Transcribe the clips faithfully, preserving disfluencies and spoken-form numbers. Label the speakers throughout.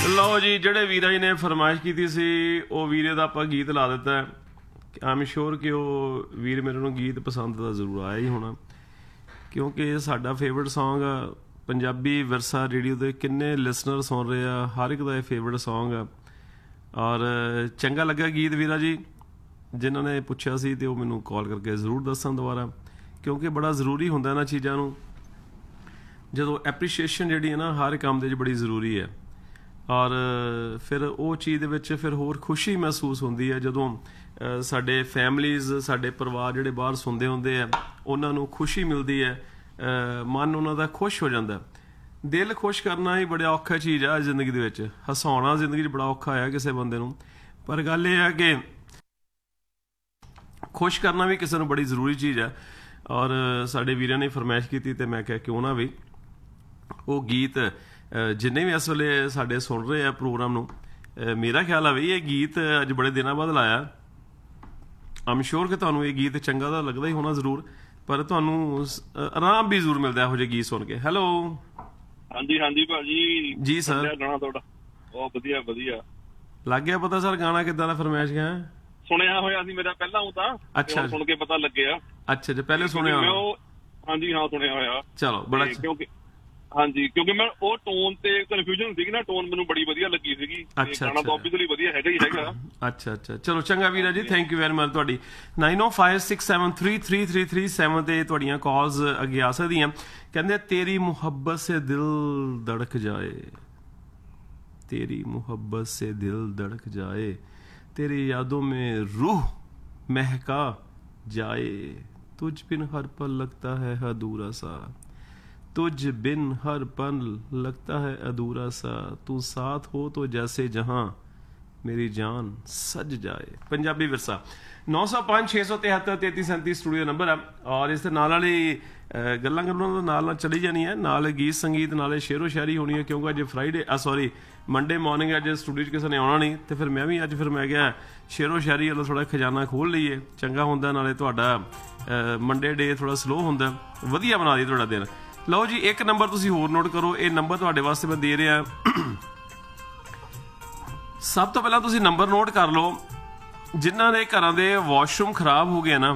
Speaker 1: ਲਓ ਜੀ, ਜਿਹੜੇ ਵੀਰਾ ਜੀ ਨੇ ਫਰਮਾਇਸ਼ ਕੀਤੀ ਸੀ ਉਹ ਵੀਰੇ ਦਾ ਆਪਾਂ ਗੀਤ ਲਾ ਦਿੱਤਾ। ਆਮ ਸ਼ੋਰ ਕਿ ਉਹ ਵੀਰ ਮੇਰੇ ਨੂੰ ਗੀਤ ਪਸੰਦ ਤਾਂ ਜ਼ਰੂਰ ਆਇਆ ਹੀ ਹੋਣਾ, ਕਿਉਂਕਿ ਸਾਡਾ ਫੇਵਰਟ ਸੌਂਗ ਆ। ਪੰਜਾਬੀ ਵਿਰਸਾ ਰੇਡੀਓ ਦੇ ਕਿੰਨੇ ਲਿਸਨਰ ਸੁਣ ਰਹੇ ਆ, ਹਰ ਇੱਕ ਦਾ ਇਹ ਫੇਵਰਟ ਸੌਂਗ ਆ। ਔਰ ਚੰਗਾ ਲੱਗਾ ਗੀਤ ਵੀਰਾ ਜੀ ਜਿਨ੍ਹਾਂ ਨੇ ਪੁੱਛਿਆ ਸੀ, ਅਤੇ ਉਹ ਮੈਨੂੰ ਕਾਲ ਕਰਕੇ ਜ਼ਰੂਰ ਦੱਸਣ ਦੁਬਾਰਾ, ਕਿਉਂਕਿ ਬੜਾ ਜ਼ਰੂਰੀ ਹੁੰਦਾ ਇਹਨਾਂ ਚੀਜ਼ਾਂ ਨੂੰ। ਜਦੋਂ ਐਪਰੀਸ਼ੀਏਸ਼ਨ ਜਿਹੜੀ ਹੈ ਨਾ ਹਰ ਕੰਮ ਦੇ ਵਿੱਚ ਬੜੀ ਜ਼ਰੂਰੀ ਹੈ। ਔਰ ਫਿਰ ਉਹ ਚੀਜ਼ ਦੇ ਵਿੱਚ ਫਿਰ ਹੋਰ ਖੁਸ਼ੀ ਮਹਿਸੂਸ ਹੁੰਦੀ ਹੈ ਜਦੋਂ ਸਾਡੇ ਫੈਮਲੀਜ਼, ਸਾਡੇ ਪਰਿਵਾਰ ਜਿਹੜੇ ਬਾਹਰ ਸੁਣਦੇ ਹੁੰਦੇ ਆ, ਉਹਨਾਂ ਨੂੰ ਖੁਸ਼ੀ ਮਿਲਦੀ ਹੈ, ਮਨ ਉਹਨਾਂ ਦਾ ਖੁਸ਼ ਹੋ ਜਾਂਦਾ। ਦਿਲ ਖੁਸ਼ ਕਰਨਾ ਹੀ ਬੜਾ ਔਖਾ ਚੀਜ਼ ਆ ਜ਼ਿੰਦਗੀ ਦੇ ਵਿੱਚ। ਹਸਾਉਣਾ ਜ਼ਿੰਦਗੀ 'ਚ ਬੜਾ ਔਖਾ ਹੈ ਕਿਸੇ ਬੰਦੇ ਨੂੰ, ਪਰ ਗੱਲ ਇਹ ਹੈ ਕਿ ਖੁਸ਼ ਕਰਨਾ ਵੀ ਕਿਸੇ ਨੂੰ ਬੜੀ ਜ਼ਰੂਰੀ ਚੀਜ਼ ਹੈ। ਔਰ ਸਾਡੇ ਵੀਰਾਂ ਨੇ ਫਰਮਾਇਸ਼ ਕੀਤੀ ਅਤੇ ਮੈਂ ਕਿਹਾ ਕਿਉਂ ਨਾ ਵੀ ਉਹ ਗੀਤ ਜਿੰਨੇ ਵੀ ਇਸ ਵੇਲੇ ਸਾਡੇ ਸੁਣ ਰਹੇ ਆ ਪ੍ਰੋਗਰਾਮ ਨੂੰ, ਮੇਰਾ ਖਿਆਲ ਆ ਵੀ ਇਹ ਗੀਤ ਅੱਜ ਬੜੇ ਦਿਨਾਂ ਬਾਅਦ ਲਾਇਆ। ਆਮ ਸ਼ੋਰ ਕਿ ਤੁਹਾਨੂੰ ਇਹ ਗੀਤ ਚੰਗਾ ਤਾਂ ਲੱਗਦਾ ਹੀ ਹੋਣਾ ਜ਼ਰੂਰ, ਪਰ ਤੁਹਾਨੂੰ ਆਰਾਮ ਵੀ ਜ਼ਰੂਰ ਮਿਲਦਾ ਇਹੋ ਜਿਹੇ ਗੀਤ ਸੁਣ ਕੇ। ਹੈਲੋ,
Speaker 2: ਹਾਂਜੀ ਹਾਂਜੀ ਭਾਜੀ
Speaker 1: ਜੀ ਸਰ,
Speaker 2: ਗਾਣਾ ਤੁਹਾਡਾ ਬਹੁਤ ਵਧੀਆ ਵਧੀਆ
Speaker 1: ਲੱਗ ਗਿਆ ਪਤਾ ਸਰ ਗਾਣਾ ਕਿੱਦਾਂ ਦਾ ਫਰਮਾਇਸ਼ ਗਿਆ?
Speaker 2: ਸੁਣਿਆ ਹੋਇਆ ਸੀ ਮੇਰਾ ਪਹਿਲਾਂ, ਉਹ ਤਾਂ
Speaker 1: ਅੱਛਾ
Speaker 2: ਸੁਣ ਕੇ ਪਤਾ ਲੱਗਿਆ।
Speaker 1: ਅੱਛਾ ਜੀ, ਪਹਿਲੇ ਸੁਣਿਆ?
Speaker 2: ਹਾਂਜੀ ਹਾਂ ਸੁਣਿਆ ਹੋਇਆ।
Speaker 1: ਚਲੋ ਬੜਾ,
Speaker 2: ਕਿਉਂਕਿ ਹਾਂਜੀ ਕਿਉਂਕਿ ਮੈਂ ਉਹ ਟੋਨ ਤੇ ਕਨਫਿਊਜ਼ਨ ਸੀਗੀ ਨਾ, ਟੋਨ ਮੈਨੂੰ ਬੜੀ ਵਧੀਆ ਲੱਗੀ ਸੀਗੀ। ਗਾਣਾ ਤਾਂ ਆਬਵੀਅਸਲੀ ਵਧੀਆ ਹੈਗਾ ਹੀ ਹੈਗਾ।
Speaker 1: ਅੱਛਾ ਅੱਛਾ, ਚਲੋ ਚੰਗਾ ਵੀਰਾ ਜੀ, ਥੈਂਕ ਯੂ ਵੈਰੀ ਮਚ। ਤੁਹਾਡੀ ਨਾਈਨ ਓ five six seven three three three three seven ਤੇ ਤੁਹਾਡੀਆਂ ਕਾਲਸ ਅੱਗੇ ਆ ਸਕਦੀਆਂ। ਕਹਿੰਦੇ ਤੇਰੀ ਮੁਹੱਬਤ ਸੇ ਦਿਲ ਧੜਕ ਜਾਏ, तेरी मोहब्बत से दिल धड़क जाए, तेरी यादों में रूह महका जाए, तुझ बिन हर पल लगता है अधूरा सा, तुझ बिन हर पल लगता है अधूरा सा, तू साथ हो तो जैसे जहां मेरी जान सज जाए। पंजाबी विरसा नौ सौ पाँच छे सौ तिहत्तर तेती सैंती स्टूडियो नंबर है। और इस नाल वाली ਗੱਲਾਂ ਗੱਲਾਂ ਨਾਲ ਨਾਲ ਚਲੀ ਜਾਣੀ ਹੈ, ਨਾਲ ਗੀਤ ਸੰਗੀਤ, ਨਾਲੇ ਸ਼ੇਰੋ ਸ਼ਾਇਰੀ ਹੋਣੀ ਹੈ, ਕਿਉਂਕਿ ਅੱਜ ਫਰਾਈਡੇ ਆ ਸੌਰੀ ਮੰਡੇ ਮਾਰਨਿੰਗ ਅੱਜ ਸਟੂਡੀਓ 'ਚ ਕਿਸੇ ਨੇ ਆਉਣਾ ਨਹੀਂ, ਅਤੇ ਫਿਰ ਮੈਂ ਵੀ ਅੱਜ ਫਿਰ ਮੈਂ ਕਿਹਾ ਸ਼ੇਰੋ ਸ਼ਾਇਰੀ ਵੱਲੋਂ ਥੋੜ੍ਹਾ ਖਜ਼ਾਨਾ ਖੋਲ੍ਹ ਲਈਏ, ਚੰਗਾ ਹੁੰਦਾ, ਨਾਲੇ ਤੁਹਾਡਾ ਮੰਡੇ ਡੇ ਥੋੜ੍ਹਾ ਸਲੋਅ ਹੁੰਦਾ, ਵਧੀਆ ਬਣਾ ਦਈਏ ਤੁਹਾਡਾ ਦਿਨ। ਲਓ ਜੀ, ਇੱਕ ਨੰਬਰ ਤੁਸੀਂ ਹੋਰ ਨੋਟ ਕਰੋ, ਇਹ ਨੰਬਰ ਤੁਹਾਡੇ ਵਾਸਤੇ ਮੈਂ ਦੇ ਰਿਹਾ। ਸਭ ਤੋਂ ਪਹਿਲਾਂ ਤੁਸੀਂ ਨੰਬਰ ਨੋਟ ਕਰ ਲਓ ਜਿਨ੍ਹਾਂ ਦੇ ਘਰਾਂ ਦੇ ਵਾਸ਼ਰੂਮ ਖਰਾਬ ਹੋ ਗਏ ਨਾ।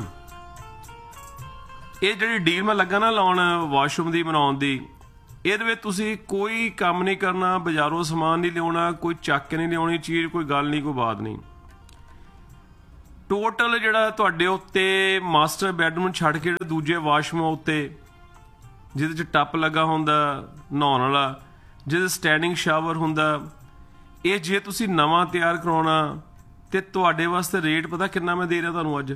Speaker 1: ਇਹ ਜਿਹੜੀ ਡੀਲ ਮੈਂ ਲੱਗਾ ਨਾ ਲਾਉਣ ਵਾਸ਼ਰੂਮ ਦੀ ਬਣਾਉਣ ਦੀ, ਇਹਦੇ ਵਿੱਚ ਤੁਸੀਂ ਕੋਈ ਕੰਮ ਨਹੀਂ ਕਰਨਾ, ਬਾਜ਼ਾਰੋਂ ਸਮਾਨ ਨਹੀਂ ਲਿਆਉਣਾ, ਕੋਈ ਚੱਕ ਕੇ ਨਹੀਂ ਲਿਆਉਣੀ ਚੀਜ਼, ਕੋਈ ਗੱਲ ਨਹੀਂ, ਕੋਈ ਬਾਤ ਨਹੀਂ। ਟੋਟਲ ਜਿਹੜਾ ਤੁਹਾਡੇ ਉੱਤੇ ਮਾਸਟਰ ਬੈਡਰੂਮ ਛੱਡ ਕੇ ਜਿਹੜੇ ਦੂਜੇ ਵਾਸ਼ਰੂਮ ਉੱਤੇ ਜਿਹਦੇ 'ਚ ਟੱਪ ਲੱਗਾ ਹੁੰਦਾ ਨਹਾਉਣ ਵਾਲਾ, ਜਿਹਦੇ ਸਟੈਂਡਿੰਗ ਸ਼ਾਵਰ ਹੁੰਦਾ, ਇਹ ਜੇ ਤੁਸੀਂ ਨਵਾਂ ਤਿਆਰ ਕਰਾਉਣਾ ਤੇ ਤੁਹਾਡੇ ਵਾਸਤੇ ਰੇਟ ਪਤਾ ਕਿੰਨਾ ਮੈਂ ਦੇ ਰਿਹਾ ਤੁਹਾਨੂੰ ਅੱਜ?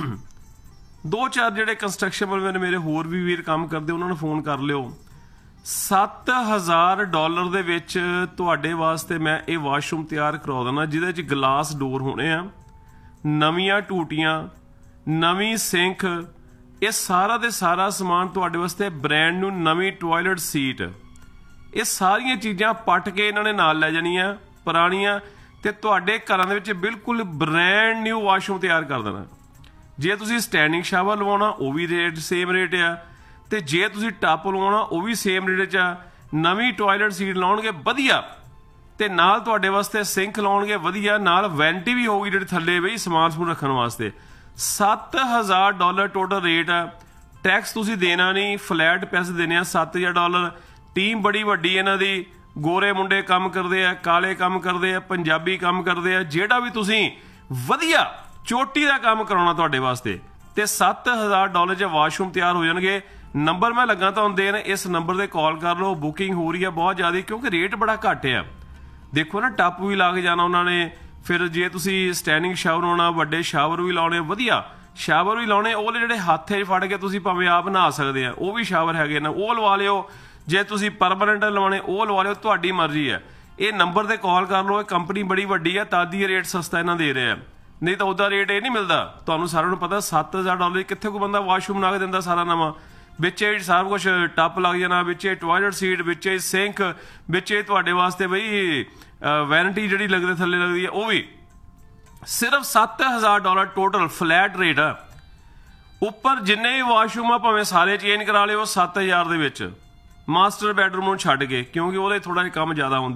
Speaker 1: ਦੋ ਚਾਰ ਜਿਹੜੇ ਕੰਸਟਰਕਸ਼ਨ ਵਾਲੇ ਮੇਰੇ ਹੋਰ ਵੀ ਵੀਰ ਕੰਮ ਕਰਦੇ, ਉਹਨਾਂ ਨੂੰ ਫੋਨ ਕਰ ਲਿਓ। ਸੱਤ ਹਜ਼ਾਰ ਡਾਲਰ ਦੇ ਵਿੱਚ ਤੁਹਾਡੇ ਵਾਸਤੇ ਮੈਂ ਇਹ ਵਾਸ਼ਰੂਮ ਤਿਆਰ ਕਰਵਾ ਦੇਣਾ, ਜਿਹਦੇ 'ਚ ਗਲਾਸ ਡੋਰ ਹੋਣੇ ਆ, ਨਵੀਆਂ ਟੂਟੀਆਂ, ਨਵੀਂ ਸਿੰਕ, ਇਹ ਸਾਰਾ ਦੇ ਸਾਰਾ ਸਮਾਨ ਤੁਹਾਡੇ ਵਾਸਤੇ, ਬ੍ਰੈਂਡ ਨਿਊ ਨਵੀਂ ਟੋਇਲਟ ਸੀਟ, ਇਹ ਸਾਰੀਆਂ ਚੀਜ਼ਾਂ ਪੱਟ ਕੇ ਇਹਨਾਂ ਨੇ ਨਾਲ ਲੈ ਜਾਣੀਆਂ ਪੁਰਾਣੀਆਂ, ਤੇ ਤੁਹਾਡੇ ਘਰਾਂ ਦੇ ਵਿੱਚ ਬਿਲਕੁਲ ਬ੍ਰੈਂਡ ਨਿਊ ਵਾਸ਼ਰੂਮ ਤਿਆਰ ਕਰ ਦੇਣਾ। ਜੇ ਤੁਸੀਂ ਸਟੈਂਡਿੰਗ ਸ਼ਾਵਰ ਲਵਾਉਣਾ ਉਹ ਵੀ ਰੇਟ ਸੇਮ ਰੇਟ ਆ, ਤੇ ਜੇ ਤੁਸੀਂ ਟੱਪ ਲਵਾਉਣਾ ਉਹ ਵੀ ਸੇਮ ਰੇਟ 'ਚ ਆ। ਨਵੀਂ ਟੋਇਲਟ ਸੀਟ ਲਾਉਣਗੇ ਵਧੀਆ, ਤੇ ਨਾਲ ਤੁਹਾਡੇ ਵਾਸਤੇ ਸਿੰਕ ਲਾਉਣਗੇ ਵਧੀਆ, ਨਾਲ ਵੈਂਟੀ ਵੀ ਹੋਊਗੀ ਜਿਹੜੀ ਥੱਲੇ ਬਈ ਸਮਾਨ ਸਮੂਨ ਰੱਖਣ ਵਾਸਤੇ। ਸੱਤ ਹਜ਼ਾਰ ਡਾਲਰ ਟੋਟਲ ਰੇਟ ਆ, ਟੈਕਸ ਤੁਸੀਂ ਦੇਣਾ ਨਹੀਂ, ਫਲੈਟ ਪੈਸੇ ਦੇਣੇ ਆ ਸੱਤ ਹਜ਼ਾਰ ਡਾਲਰ। ਟੀਮ ਬੜੀ ਵੱਡੀ ਇਹਨਾਂ ਦੀ, ਗੋਰੇ ਮੁੰਡੇ ਕੰਮ ਕਰਦੇ ਆ, ਕਾਲੇ ਕੰਮ ਕਰਦੇ ਆ, ਪੰਜਾਬੀ ਕੰਮ ਕਰਦੇ ਆ, ਜਿਹੜਾ ਵੀ ਤੁਸੀਂ ਵਧੀਆ ਚੋਟੀ ਦਾ ਕੰਮ ਕਰਾਉਣਾ ਤੁਹਾਡੇ ਵਾਸਤੇ, ਤੇ ਸੱਤ ਹਜ਼ਾਰ ਡਾਲਰ 'ਚ ਵਾਸ਼ਰੂਮ ਤਿਆਰ ਹੋ ਜਾਣਗੇ। ਨੰਬਰ ਮੈਂ ਲੱਗਾ ਤੁਹਾਨੂੰ ਦੇਣ, ਇਸ ਨੰਬਰ 'ਤੇ ਕਾਲ ਕਰ ਲਓ। ਬੁਕਿੰਗ ਹੋ ਰਹੀ ਹੈ ਬਹੁਤ ਜ਼ਿਆਦਾ, ਕਿਉਂਕਿ ਰੇਟ ਬੜਾ ਘੱਟ ਆ। ਦੇਖੋ ਨਾ, ਟੱਪ ਵੀ ਲਾ ਕੇ ਜਾਣਾ ਉਹਨਾਂ ਨੇ, ਫਿਰ ਜੇ ਤੁਸੀਂ ਸਟੈਂਡਿੰਗ ਸ਼ਾਵਰ ਹੋਣਾ, ਵੱਡੇ ਸ਼ਾਵਰ ਵੀ ਲਾਉਣੇ, ਵਧੀਆ ਸ਼ਾਵਰ ਵੀ ਲਾਉਣੇ, ਉਹ ਜਿਹੜੇ ਹੱਥ 'ਚ ਫੜ ਕੇ ਤੁਸੀਂ ਭਾਵੇਂ ਆਪ ਨਹਾ ਸਕਦੇ ਆ, ਉਹ ਵੀ ਸ਼ਾਵਰ ਹੈਗੇ ਨੇ, ਉਹ ਲਵਾ ਲਿਓ। ਜੇ ਤੁਸੀਂ ਪਰਮਾਨੈਂਟ ਲਵਾਉਣੇ ਉਹ ਲਵਾ ਲਿਓ, ਤੁਹਾਡੀ ਮਰਜ਼ੀ ਹੈ। ਇਹ ਨੰਬਰ 'ਤੇ ਕਾਲ ਕਰ ਲਓ। ਇਹ ਕੰਪਨੀ ਬੜੀ ਵੱਡੀ ਆ, ਤਾਂ ਦੀ ਰੇਟ ਸਸਤਾ ਇਹਨਾਂ ਦੇ ਰਹੇ ਆ, ਨਹੀਂ ਤਾਂ ਉਹਦਾ ਰੇਟ ਇਹ ਨਹੀਂ ਮਿਲਦਾ। ਤੁਹਾਨੂੰ ਸਾਰਿਆਂ ਨੂੰ ਪਤਾ ਸੱਤ ਹਜ਼ਾਰ ਡਾਲਰ ਕਿੱਥੇ ਕੋਈ ਬੰਦਾ ਵਾਸ਼ਰੂਮ ਬਣਾ ਕੇ ਦਿੰਦਾ ਸਾਰਾ ਨਵਾਂ, ਵਿੱਚ ਸਾਰਾ ਕੁਛ ਟੱਪ ਲੱਗ ਜਾਣਾ, ਵਿੱਚ ਟੋਇਲਟ ਸੀਟ, ਵਿੱਚ ਸਿੰਕ, ਵਿੱਚ ਤੁਹਾਡੇ ਵਾਸਤੇ ਬਈ ਵੈਰੰਟੀ ਜਿਹੜੀ ਲੱਗਦੇ ਥੱਲੇ ਲੱਗਦੀ ਹੈ ਉਹ ਵੀ। ਸਿਰਫ ਸੱਤ ਹਜ਼ਾਰ ਡਾਲਰ ਟੋਟਲ ਫਲੈਟ ਰੇਟ ਆ। ਉੱਪਰ ਜਿੰਨੇ ਵੀ ਵਾਸ਼ਰੂਮ ਆ ਭਾਵੇਂ ਸਾਰੇ ਚੇਂਜ ਕਰਾ ਲਿਓ ਸੱਤ ਹਜ਼ਾਰ ਦੇ ਵਿੱਚ, ਮਾਸਟਰ ਬੈਡਰੂਮ ਨੂੰ ਛੱਡ ਕੇ, ਕਿਉਂਕਿ ਉਹਦੇ ਥੋੜਾ ਜਿਹਾ ਕੰਮ ਜ਼ਿਆਦਾ ਹੁੰਦਾ।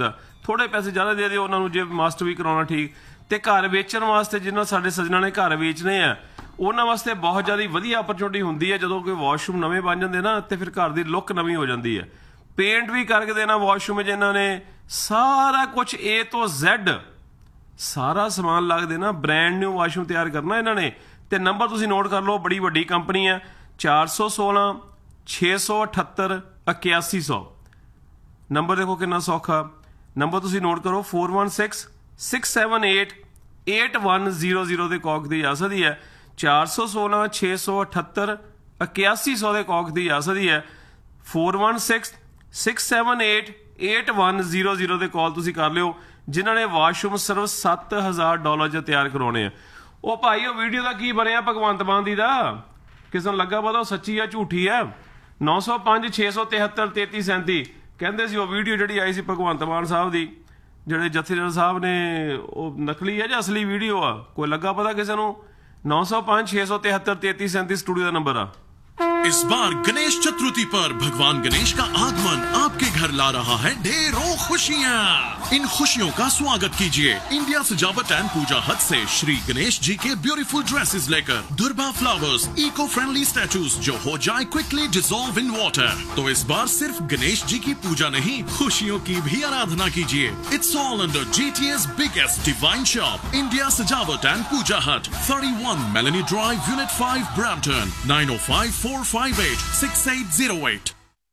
Speaker 1: ਥੋੜੇ ਪੈਸੇ ਜ਼ਿਆਦਾ ਦੇ ਦਿਓ ਉਹਨਾਂ ਨੂੰ ਜੇ ਮਾਸਟਰ ਵੀ ਕਰਾਉਣਾ ਠੀਕ। ਤੇ ਘਰ ਵੇਚਣ ਵਾਸਤੇ ਜਿਹਨਾਂ ਸਾਡੇ ਸੱਜਣਾ ਨੇ ਘਰ ਵੇਚਣੇ ਆ ਉਹਨਾਂ ਵਾਸਤੇ ਬਹੁਤ ਜ਼ਿਆਦਾ ਵਧੀਆ ਓਪਰਚੁਨਿਟੀ ਹੁੰਦੀ ਹੈ। ਜਦੋਂ ਕੋਈ ਵਾਸ਼ਰੂਮ ਨਵੇਂ ਬਣ ਜਾਂਦੇ ਨਾ ਤੇ ਫਿਰ ਘਰ ਦੀ ਲੁੱਕ ਨਵੀਂ ਹੋ ਜਾਂਦੀ ਹੈ। ਪੇਂਟ ਵੀ ਕਰਕੇ ਦੇਣਾ ਵਾਸ਼ਰੂਮ 'ਚ ਇਹਨਾਂ ਨੇ, ਸਾਰਾ ਕੁਝ ਏ ਤੋਂ ਜ਼ੈਡ ਸਾਰਾ ਸਮਾਨ ਲੱਗ ਦੇਣਾ, ਬ੍ਰੈਂਡ ਨਿਊ ਵਾਸ਼ਰੂਮ ਤਿਆਰ ਕਰਨਾ ਇਹਨਾਂ ਨੇ। ਤੇ ਨੰਬਰ ਤੁਸੀਂ ਨੋਟ ਕਰ ਲਓ, ਬੜੀ ਵੱਡੀ ਕੰਪਨੀ ਹੈ, ਚਾਰ ਸੌ ਸੋਲਾਂ ਛੇ ਸੌ ਅਠੱਤਰ ਇਕਿਆਸੀ ਸੌ। ਨੰਬਰ ਦੇਖੋ ਕਿੰਨਾ ਸੌਖਾ, ਨੰਬਰ ਤੁਸੀਂ ਨੋਟ ਕਰੋ four one six six seven eight eight one zero zero ਦੇ ਕੌਕ ਦੀ ਆ ਸਕਦੀ ਹੈ। ਚਾਰ ਸੌ ਸੋਲਾਂ ਛੇ ਸੌ ਅਠੱਤਰ ਇਕਿਆਸੀ ਸੌ ਦੇ ਕੌਕ ਦੀ ਆ ਸਕਦੀ ਹੈ। Four one six six seven eight eight one zero zero ਦੇ ਕਾਲ ਤੁਸੀਂ ਕਰ ਲਿਓ ਜਿਨ੍ਹਾਂ ਨੇ ਵਾਸ਼ਰੂਮ ਸਿਰਫ ਸੱਤ ਹਜ਼ਾਰ ਡਾਲਰ 'ਚ ਤਿਆਰ ਕਰਾਉਣੇ ਆ। ਉਹ ਭਾਈ ਉਹ ਵੀਡੀਓ ਦਾ ਕੀ ਬਣਿਆ ਭਗਵੰਤ ਮਾਨ ਦੀ ਦਾ, ਕਿਸੇ ਨੂੰ ਲੱਗਾ ਪਤਾ ਉਹ ਸੱਚੀ ਆ ਝੂਠੀ ਆ। ਨੌ ਸੌ ਪੰਜ ਛੇ ਸੌ ਤਿਹੱਤਰ ਤੇਤੀ ਸੈਂਤੀ ਕਹਿੰਦੇ ਸੀ ਉਹ ਵੀਡੀਓ ਜਿਹੜੀ ਆਈ ਸੀ ਭਗਵੰਤ ਮਾਨ ਸਾਹਿਬ ਦੀ, ਜਿਹੜੇ ਜਥੇਦਾਰ ਸਾਹਿਬ ਨੇ, ਉਹ ਨਕਲੀ ਹੈ ਜਾਂ ਅਸਲੀ ਵੀਡੀਓ ਆ, ਕੋਈ ਲੱਗਾ ਪਤਾ ਕਿਸੇ ਨੂੰ? नौ सौ पाँच छह सौ तिहत्तर तैतीस सैंतीस स्टूडियो का नंबर आ।
Speaker 3: इस बार गणेश चतुर्थी पर भगवान गणेश का आगमन आपके घर ला रहा है ढेरों खुशियाँ। इन खुशियों का स्वागत कीजिए इंडिया सजावट एंड पूजा हट से श्री गणेश जी के ब्यूटीफुल ड्रेसेस लेकर। दुर्बा फ्लावर्स इको फ्रेंडली स्टैचूज जो हो जाए क्विकली डिसॉल्व इन वाटर। तो इस बार सिर्फ गणेश जी की पूजा नहीं, खुशियों की भी आराधना कीजिए। It's all under जीटीए's biggest divine shop India सजावट एंड पूजा हट, thirty one Melanie Drive, Unit five, Brampton, nine oh five four five eight six eight zero eight।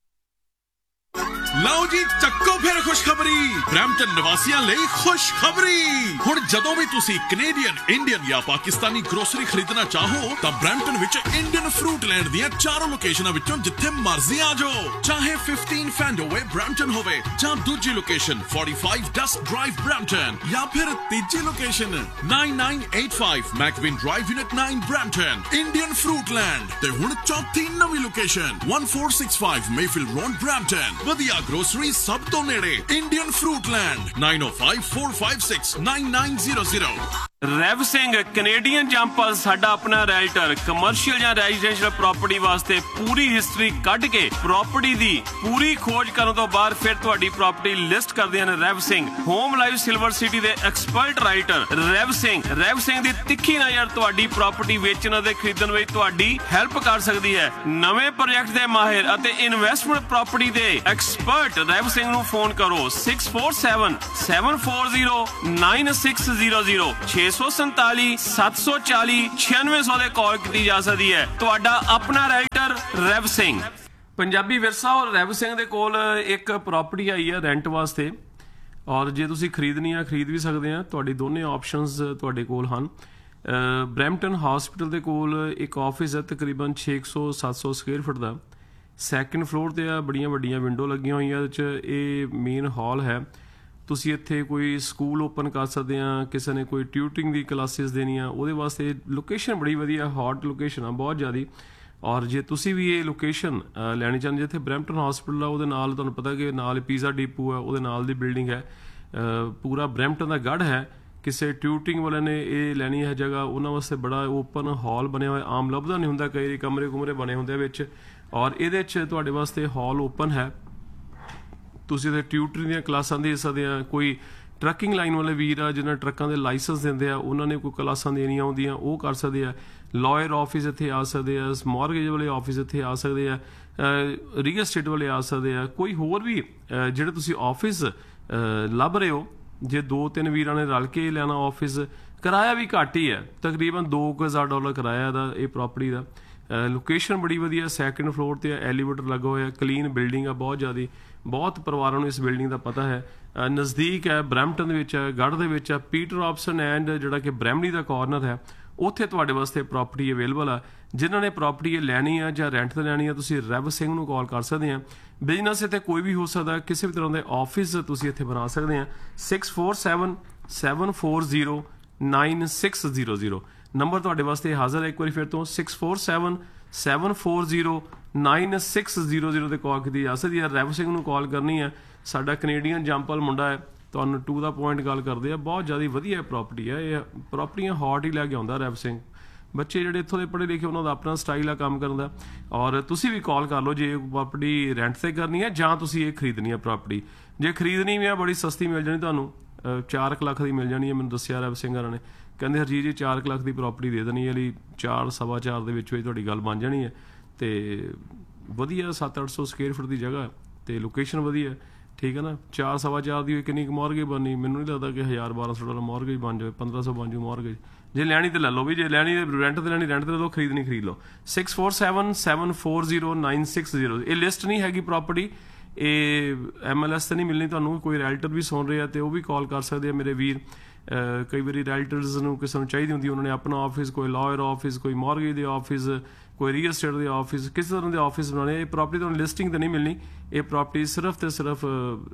Speaker 3: ਲਓ ਜੀ ਚੱਕੋ ਫਿਰ ਖੁਸ਼ਖਬਰੀ, ਬ੍ਰੈਂਪਟਨ ਨਿਵਾਸੀਆਂ ਲਈ ਖੁਸ਼ਖਬਰੀ। ਹੁਣ ਜਦੋਂ ਵੀ ਤੁਸੀਂ ਕੈਨੇਡੀਅਨ, ਇੰਡੀਅਨ ਜਾਂ ਪਾਕਿਸਤਾਨੀ ਗਰੋਸਰੀ ਖਰੀਦਣਾ ਚਾਹੋ ਤਾਂ ਬ੍ਰੈਂਪਟਨ ਵਿੱਚ ਇੰਡੀਅਨ ਫਰੂਟ ਲੈਂਡ ਦੀਆਂ ਚਾਰੋਂ ਲੋਕੇਸ਼ਨਾਂ ਵਿੱਚੋਂ ਜਿੱਥੇ ਮਰਜ਼ੀ ਆ ਜਾਓ। ਚਾਹੇ ਫਿਫਟੀਨ ਫੈਂਡੋਵੇ ਬ੍ਰੈਂਪਟਨ ਹੋਵੇ ਜਾਂ ਦੂਜੀ location forty five dust drive Brampton, ਜਾਂ ਫਿਰ ਤੀਜੀ location nine nine eight five ਮੈਕਵਿਨ drive unit nine Brampton, Indian fruit land. ਤੇ ਹੁਣ ਚੌਥੀ ਨਵੀਂ location one four six five Mayfield road Brampton. ਵਧੀਆ ग्रोसरी सब तो नेड़े Indian fruit land nine oh five four five six nine nine zero zero।
Speaker 1: ਰੈਵ Singh Canadian jumper ਸਾਡਾ ਆਪਣਾ ਰੈਲਟਰ, ਕਮਰਸ਼ੀਅਲ ਜਾਂ ਰੈਜ਼ੀਡੈਂਸ਼ੀਅਲ ਪ੍ਰਾਪਰਟੀ ਵਾਸਤੇ ਪੂਰੀ ਹਿਸਟਰੀ ਕੱਢ ਕੇ ਪ੍ਰਾਪਰਟੀ ਦੀ ਪੂਰੀ ਖੋਜ ਕਰਨ ਤੋਂ ਬਾਅਦ ਫਿਰ ਤੁਹਾਡੀ ਪ੍ਰਾਪਰਟੀ ਲਿਸਟ ਕਰਦੇ ਹਨ ਰੈਵ Singh. Home life silver city ਦੇ ਐਕਸਪਰਟ ਰਾਈਟਰ ਰੈਵ ਸਿੰਘ। ਰੈਵ ਸਿੰਘ ਦੀ ਤਿੱਖੀ ਨਜ਼ਰ ਤੁਹਾਡੀ ਪ੍ਰਾਪਰਟੀ ਵੇਚਣ ਅਤੇ ਖਰੀਦਣ ਵਿੱਚ ਤੁਹਾਡੀ ਹੈਲਪ ਕਰ ਸਕਦੀ ਹੈ। ਨਵੇਂ ਪ੍ਰੋਜੈਕਟ ਦੇ ਮਾਹਿਰ ਅਤੇ ਇਨਵੈਸਟਮੈਂਟ ਪ੍ਰਾਪਰਟੀ ਦੇ ਐਕਸਪਰਟ ਰੈਵ ਸਿੰਘ ਨੂੰ ਫੋਨ ਕਰੋ six four seven seven four zero nine six zero zero ਛੇ ਸੌ ਸੰਤਾਲੀ ਸੱਤ ਸੌ ਚਾਲੀ ਛਿਆਨਵੇਂ ਸੌ ਦੇ ਕਾਲ ਕੀਤੀ ਜਾ ਸਕਦੀ ਹੈ। ਤੁਹਾਡਾ ਆਪਣਾ ਰਾਈਟਰ ਰੈਵ ਸਿੰਘ। ਪੰਜਾਬੀ ਵਿਰਸਾ ਔਰ ਰੈਵ ਸਿੰਘ ਦੇ ਕੋਲ ਇੱਕ ਪ੍ਰਾਪਰਟੀ ਆਈ ਹੈ ਰੈਂਟ ਵਾਸਤੇ, ਔਰ ਜੇ ਤੁਸੀਂ ਖਰੀਦਣੀ ਆ ਖਰੀਦ ਵੀ ਸਕਦੇ ਆ। ਤੁਹਾਡੀ ਦੋਨੇ ਆਪਸ਼ਨਸ ਤੁਹਾਡੇ ਕੋਲ ਹਨ। ਬ੍ਰੈਂਪਟਨ ਹਸਪੀਟਲ ਦੇ ਕੋਲ ਇੱਕ ਆਫਿਸ ਹੈ ਤਕਰੀਬਨ ਛੇ ਸੌ ਸੱਤ ਸੌ ਸਕੁਅਰ ਫੁੱਟ ਦਾ, ਸੈਕਿੰਡ ਫਲੋਰ ਤੇ ਆ, ਬੜੀਆਂ ਵੱਡੀਆਂ ਵਿੰਡੋ ਲੱਗੀਆਂ ਹੋਈਆਂ ਇਹਦੇ 'ਚ। ਇਹ ਮੇਨ ਹਾਲ ਹੈ। ਤੁਸੀਂ ਇੱਥੇ ਕੋਈ ਸਕੂਲ ਓਪਨ ਕਰ ਸਕਦੇ ਆ, ਕਿਸੇ ਨੇ ਕੋਈ ਟਿਊਟਰਿੰਗ ਦੀ ਕਲਾਸਿਸ ਦੇਣੀਆਂ, ਉਹਦੇ ਵਾਸਤੇ ਲੋਕੇਸ਼ਨ ਬੜੀ ਵਧੀਆ, ਹੌਟ ਲੋਕੇਸ਼ਨ ਆ ਬਹੁਤ ਜ਼ਿਆਦਾ। ਔਰ ਜੇ ਤੁਸੀਂ ਵੀ ਇਹ ਲੋਕੇਸ਼ਨ ਲੈਣੀ ਚਾਹੁੰਦੇ, ਜਿੱਥੇ ਬ੍ਰੈਂਪਟਨ ਹਸਪੀਟਲ ਆ ਉਹਦੇ ਨਾਲ ਤੁਹਾਨੂੰ ਪਤਾ ਕਿ ਨਾਲ ਪੀਜ਼ਾ ਡੀਪੂ ਆ, ਉਹਦੇ ਨਾਲ ਦੀ ਬਿਲਡਿੰਗ ਹੈ, ਪੂਰਾ ਬ੍ਰੈਂਪਟਨ ਦਾ ਗੜ੍ਹ ਹੈ। ਕਿਸੇ ਟਿਊਟਰਿੰਗ ਵਾਲਿਆਂ ਨੇ ਇਹ ਲੈਣੀ ਹੈ ਜਗ੍ਹਾ, ਉਹਨਾਂ ਵਾਸਤੇ ਬੜਾ ਓਪਨ ਹਾਲ ਬਣਿਆ ਹੋਇਆ, ਆਮ ਲੱਭਦਾ ਨਹੀਂ ਹੁੰਦਾ, ਕਈ ਕਮਰੇ ਕੁਮਰੇ ਬਣੇ ਹੁੰਦੇ ਵਿੱਚ। ਔਰ ਇਹਦੇ 'ਚ ਤੁਹਾਡੇ ਵਾਸਤੇ ਹਾਲ ਓਪਨ ਹੈ, ਤੁਸੀਂ ਇਹਦੇ ਟਿਊਟਰਿੰਗ ਦੀਆਂ ਕਲਾਸਾਂ ਦੇ ਸਕਦੇ ਆ। ਕੋਈ ਟਰੱਕਿੰਗ ਲਾਈਨ ਵਾਲੇ ਵੀਰ ਆ ਜਿਹਨਾਂ ਟਰੱਕਾਂ ਦੇ ਲਾਇਸੈਂਸ ਦਿੰਦੇ ਆ, ਉਹਨਾਂ ਨੇ ਕੋਈ ਕਲਾਸਾਂ ਦੇਣੀਆਂ ਆਉਂਦੀਆਂ ਉਹ ਕਰ ਸਕਦੇ ਆ। ਲਾਇਰ ਆਫਿਸ ਇੱਥੇ ਆ ਸਕਦੇ ਆ, ਮੌਰਗੇਜ ਵਾਲੇ ਆਫਿਸ ਇੱਥੇ ਆ ਸਕਦੇ ਆ, ਰੀਅਲ estate ਵਾਲੇ ਆ ਸਕਦੇ ਆ। ਕੋਈ ਹੋਰ ਵੀ ਜਿਹੜੇ ਤੁਸੀਂ ਆਫਿਸ ਲੱਭ ਰਹੇ ਹੋ, ਜੇ ਦੋ ਤਿੰਨ ਵੀਰਾਂ ਨੇ ਰਲ ਕੇ ਲੈਣਾ ਆਫਿਸ, ਕਿਰਾਇਆ ਵੀ ਘੱਟ ਹੀ ਹੈ, ਤਕਰੀਬਨ ਦੋ ਕੁ ਹਜ਼ਾਰ ਡਾਲਰ ਕਿਰਾਇਆ ਦਾ ਇਹ ਪ੍ਰਾਪਰਟੀ ਦਾ। ਲੋਕੇਸ਼ਨ ਬੜੀ ਵਧੀਆ, ਸੈਕਿੰਡ ਫਲੋਰ ਤੇ ਐਲੀਵੇਟਰ ਲੱਗਾ ਹੋਇਆ, ਕਲੀਨ ਬਿਲਡਿੰਗ ਆ ਬਹੁਤ ਜ਼ਿਆਦਾ, ਬਹੁਤ ਪਰਿਵਾਰਾਂ ਨੂੰ ਇਸ ਬਿਲਡਿੰਗ ਦਾ ਪਤਾ ਹੈ। ਨਜ਼ਦੀਕ ਹੈ, ਬ੍ਰੈਂਪਟਨ ਦੇ ਵਿੱਚ ਹੈ, ਗੜ੍ਹ ਦੇ ਵਿੱਚ ਹੈ। ਪੀਟਰ ਆਪਸ਼ਨ ਐਂਡ ਜਿਹੜਾ ਕਿ ਬ੍ਰੈਮਲੀ ਦਾ ਕਾਰਨਰ ਹੈ, ਉੱਥੇ ਤੁਹਾਡੇ ਵਾਸਤੇ ਪ੍ਰਾਪਰਟੀ ਅਵੇਲੇਬਲ ਆ। ਜਿਨ੍ਹਾਂ ਨੇ ਪ੍ਰਾਪਰਟੀ ਲੈਣੀ ਆ ਜਾਂ ਰੈਂਟ 'ਤੇ ਲੈਣੀ ਆ, ਤੁਸੀਂ ਰੈਵ ਸਿੰਘ ਨੂੰ ਕਾਲ ਕਰ ਸਕਦੇ ਆ। ਬਿਜ਼ਨਸ ਇੱਥੇ ਕੋਈ ਵੀ ਹੋ ਸਕਦਾ, ਕਿਸੇ ਵੀ ਤਰ੍ਹਾਂ ਦੇ ਆਫਿਸ ਤੁਸੀਂ ਇੱਥੇ ਬਣਾ ਸਕਦੇ ਆ। Six four seven seven four zero nine six zero zero number ਤੁਹਾਡੇ ਵਾਸਤੇ ਹਾਜ਼ਰ ਹੈ। ਇੱਕ ਵਾਰੀ ਫਿਰ ਤੋਂ six four seven seven four zero nine six zero zero 'ਤੇ ਕਾਲ ਕੀਤੀ ਜਾ ਸਕਦੀ ਹੈ। ਰੈਵ ਸਿੰਘ ਨੂੰ ਕਾਲ ਕਰਨੀ ਹੈ, ਸਾਡਾ ਕੈਨੇਡੀਅਨ ਜੰਪਲ ਮੁੰਡਾ ਹੈ, ਤੁਹਾਨੂੰ ਟੂ ਦਾ ਪੁਆਇੰਟ ਗੱਲ ਕਰਦੇ ਆ। ਬਹੁਤ ਜ਼ਿਆਦਾ ਵਧੀਆ ਪ੍ਰਾਪਰਟੀ ਹੈ ਇਹ, ਪ੍ਰਾਪਰਟੀਆਂ ਹੌਟ ਹੀ ਲੈ ਕੇ ਆਉਂਦਾ ਰੈਵ ਸਿੰਘ, ਬੱਚੇ ਜਿਹੜੇ ਇੱਥੋਂ ਦੇ ਪੜ੍ਹੇ ਲਿਖੇ ਉਹਨਾਂ ਦਾ ਆਪਣਾ ਸਟਾਈਲ ਆ ਕੰਮ ਕਰਨ ਦਾ। ਔਰ ਤੁਸੀਂ ਵੀ ਕਾਲ ਕਰ ਲਓ ਜੇ ਪ੍ਰਾਪਰਟੀ ਰੈਂਟ ਤੇ ਕਰਨੀ ਹੈ ਜਾਂ ਤੁਸੀਂ ਇਹ ਖਰੀਦਣੀ ਹੈ ਪ੍ਰਾਪਰਟੀ। ਜੇ ਖਰੀਦਣੀ ਵੀ ਆ ਬੜੀ ਸਸਤੀ ਮਿਲ ਜਾਣੀ ਤੁਹਾਨੂੰ, ਚਾਰ ਕੁ ਲੱਖ ਦੀ ਮਿਲ ਜਾਣੀ ਹੈ। ਮੈਨੂੰ ਦੱਸਿਆ ਰਵ ਸਿੰਘ ਹੋਰਾਂ ਨੇ, ਕਹਿੰਦੇ ਹਰਜੀਤ ਜੀ ਚਾਰ ਕੁ ਲੱਖ ਦੀ ਪ੍ਰਾਪਰਟੀ ਦੇ ਦੇਣੀ ਹੈ, ਲਈ ਚਾਰ ਸਵਾ ਚਾਰ ਦੇ ਵਿੱਚ ਵਿੱਚ ਤੁਹਾਡੀ ਗੱਲ ਬਣ ਜਾਣੀ ਹੈ। ਤੇ ਵਧੀਆ ਸੱਤ ਅੱਠ ਸੌ ਸਕੁਅਰ ਫੁੱਟ ਦੀ ਜਗ੍ਹਾ ਤੇ ਲੋਕੇਸ਼ਨ ਵਧੀਆ, ਠੀਕ ਹੈ ਨਾ। ਚਾਰ ਸਵਾ ਚਾਰ ਦੀ ਕਿੰਨੀ ਕੁ ਮੌਰਗੇਜ ਬਣਨੀ, ਮੈਨੂੰ ਨਹੀਂ ਲੱਗਦਾ ਕਿ ਹਜ਼ਾਰ ਬਾਰਾਂ ਸੌ ਡਾਲਰ ਮੌਰਗੇਜ ਬਣ ਜਾਵੇ, ਪੰਦਰਾਂ ਸੌ ਬਣ ਜਾਊ ਮੌਰਗੇਜ। ਜੇ ਲੈਣੀ ਤੇ ਲੈ ਲਓ ਵੀ, ਜੇ ਲੈਣੀ ਰੈਂਟ ਤੇ ਲੈਣੀ ਰੈਂਟ ਤੇ ਲੈ ਲਓ, ਖਰੀਦਣੀ ਖਰੀਦ ਲਓ। Six four seven seven four zero nine six zero. ਇਹ ਲਿਸਟ ਨਹੀਂ ਹੈਗੀ ਪ੍ਰਾਪਰਟੀ, ਇਹ ਐਮ ਐਲ ਐਸ ਤੇ ਨਹੀਂ ਮਿਲਣੀ ਤੁਹਾਨੂੰ। ਕੋਈ ਰੈਲਟਰ ਵੀ ਸੁਣ ਰਹੇ ਆ ਤੇ ਉਹ ਵੀ ਕਾਲ ਕਰ ਸਕਦੇ ਆ ਮੇਰੇ ਵੀਰ। ਕਈ ਵਾਰੀ ਰੈਲਟਰਸ ਨੂੰ ਕਿਸੇ ਨੂੰ ਚਾਹੀਦੀ ਹੁੰਦੀ, ਉਹਨਾਂ ਨੇ ਆਪਣਾ ਆਫਿਸ, ਕੋਈ ਲਾਇਰ ਆਫਿਸ, ਕੋਈ ਮੌਰਗੇਜ ਦੇ ਆਫਿਸ, ਕੋਈ ਰੀਅਲ ਸਟੇਟ ਦੇ ਆਫਿਸ, ਕਿਸੇ ਤਰ੍ਹਾਂ ਦੇ ਆਫਿਸ ਬਣਾਉਣੇ। ਇਹ ਪ੍ਰਾਪਰਟੀ ਤੁਹਾਨੂੰ ਲਿਸਟਿੰਗ ਤੇ ਨਹੀਂ ਮਿਲਣੀ, ਇਹ ਪ੍ਰਾਪਰਟੀ ਸਿਰਫ ਤੇ ਸਿਰਫ